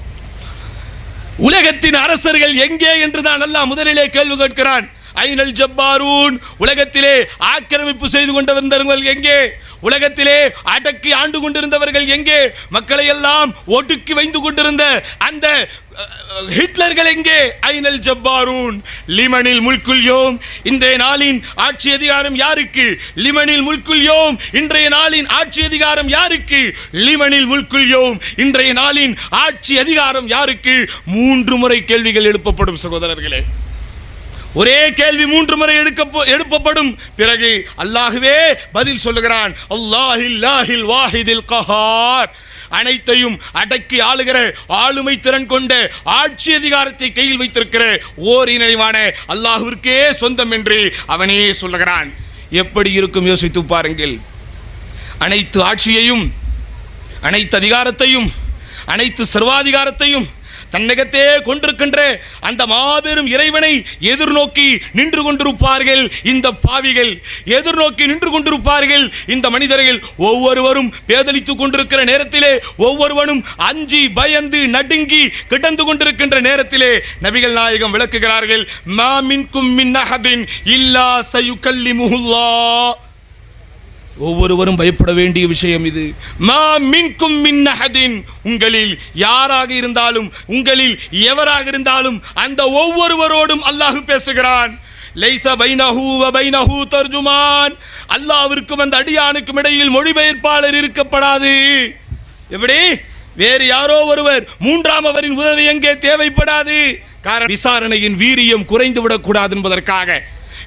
உலகத்தின் அரசர்கள் எங்கே என்றுதான் அல்லாஹ் முதலிலே கேள்வி கேட்கிறான். ஐனல் ஜப்பாரூன், உலகத்திலே ஆக்கிரமிப்பு செய்து கொண்டிருந்தவர்கள் எங்கே? உலகத்திலே அடக்கி ஆண்டு கொண்டிருந்தவர்கள் எங்கே? மக்களை எல்லாம் ஒடுக்கி வைத்து கொண்டிருந்த அந்த ஹிட்லர்கள் எங்கே? ஐனல் ஜப்பாரூன். லிமனில் முல்குல் யோம், இன்றைய நாளின் ஆட்சி அதிகாரம் யாருக்கு? லிமனில் முல்குல் யோம், இன்றைய நாளின் ஆட்சி அதிகாரம் யாருக்கு? லிமனில் முல்குல் யோம், இன்றைய நாளின் ஆட்சி அதிகாரம் யாருக்கு? மூன்று முறை கேள்விகள் எழுப்பப்படும் சகோதரர்களே. ஒரே கேள்வி மூன்று முறை எழுப்பப்படும். பிறகு அல்லாஹ்வே பதில் சொல்லுகிறான், அல்லாஹில்லாஹில் வாஹிதில் கஹார், அனைத்தையும் அடக்கி ஆளுகிற ஆளுமை திறன் கொண்ட ஆட்சி அதிகாரத்தை கையில் வைத்திருக்கிற ஓர் இணைவான அல்லாஹ்விற்கே சொந்தம் என்று அவனே சொல்லுகிறான். எப்படி இருக்கும் யோசித்து பாருங்கள். அனைத்து ஆட்சியையும், அனைத்து அதிகாரத்தையும், அனைத்து சர்வாதிகாரத்தையும் தன்னகத்தே கொண்டிருக்கின்ற அந்த மாபெரும் இறைவனை எதிர்நோக்கி நின்று கொண்டிருப்பார்கள் இந்த பாவிகள், எதிர்நோக்கி நின்று கொண்டிருப்பார்கள் இந்த மனிதர்கள். ஒவ்வொருவரும் பேதலித்துக் கொண்டிருக்கிற நேரத்திலே, ஒவ்வொருவனும் அஞ்சி பயந்து நடுங்கி கிடந்து கொண்டிருக்கின்ற நேரத்திலே நபிகள் நாயகம் விளக்குகிறார்கள், மா மின்கும் மின் அஹதின் இல்லா சயுகல்லிமுல்லாஹ். ஒவ்வொருவரும் பயப்பட வேண்டிய விஷயம் இது. மா மின்கும் மின் அஹதின், உங்களில் யாராக இருந்தாலும், உங்களில் எவராக இருந்தாலும் அந்த ஒவ்வொருவரோடும் அல்லாஹ் பேசுகிறான். லைஸ பைனஹு வ பைனஹு தர்ஜுமான், அல்லாஹ்விற்கும் அந்த அடியானுக்கும் இடையில் மொழிபெயர்ப்பாளர் இருக்கப்படாது. எப்படி? வேறு யாரோ ஒருவர், மூன்றாம் அவரின் உதவி எங்கே தேவைப்படாது. காரணம், விசாரணையின் வீரியம் குறைந்து விடக்கூடாது என்பதற்காக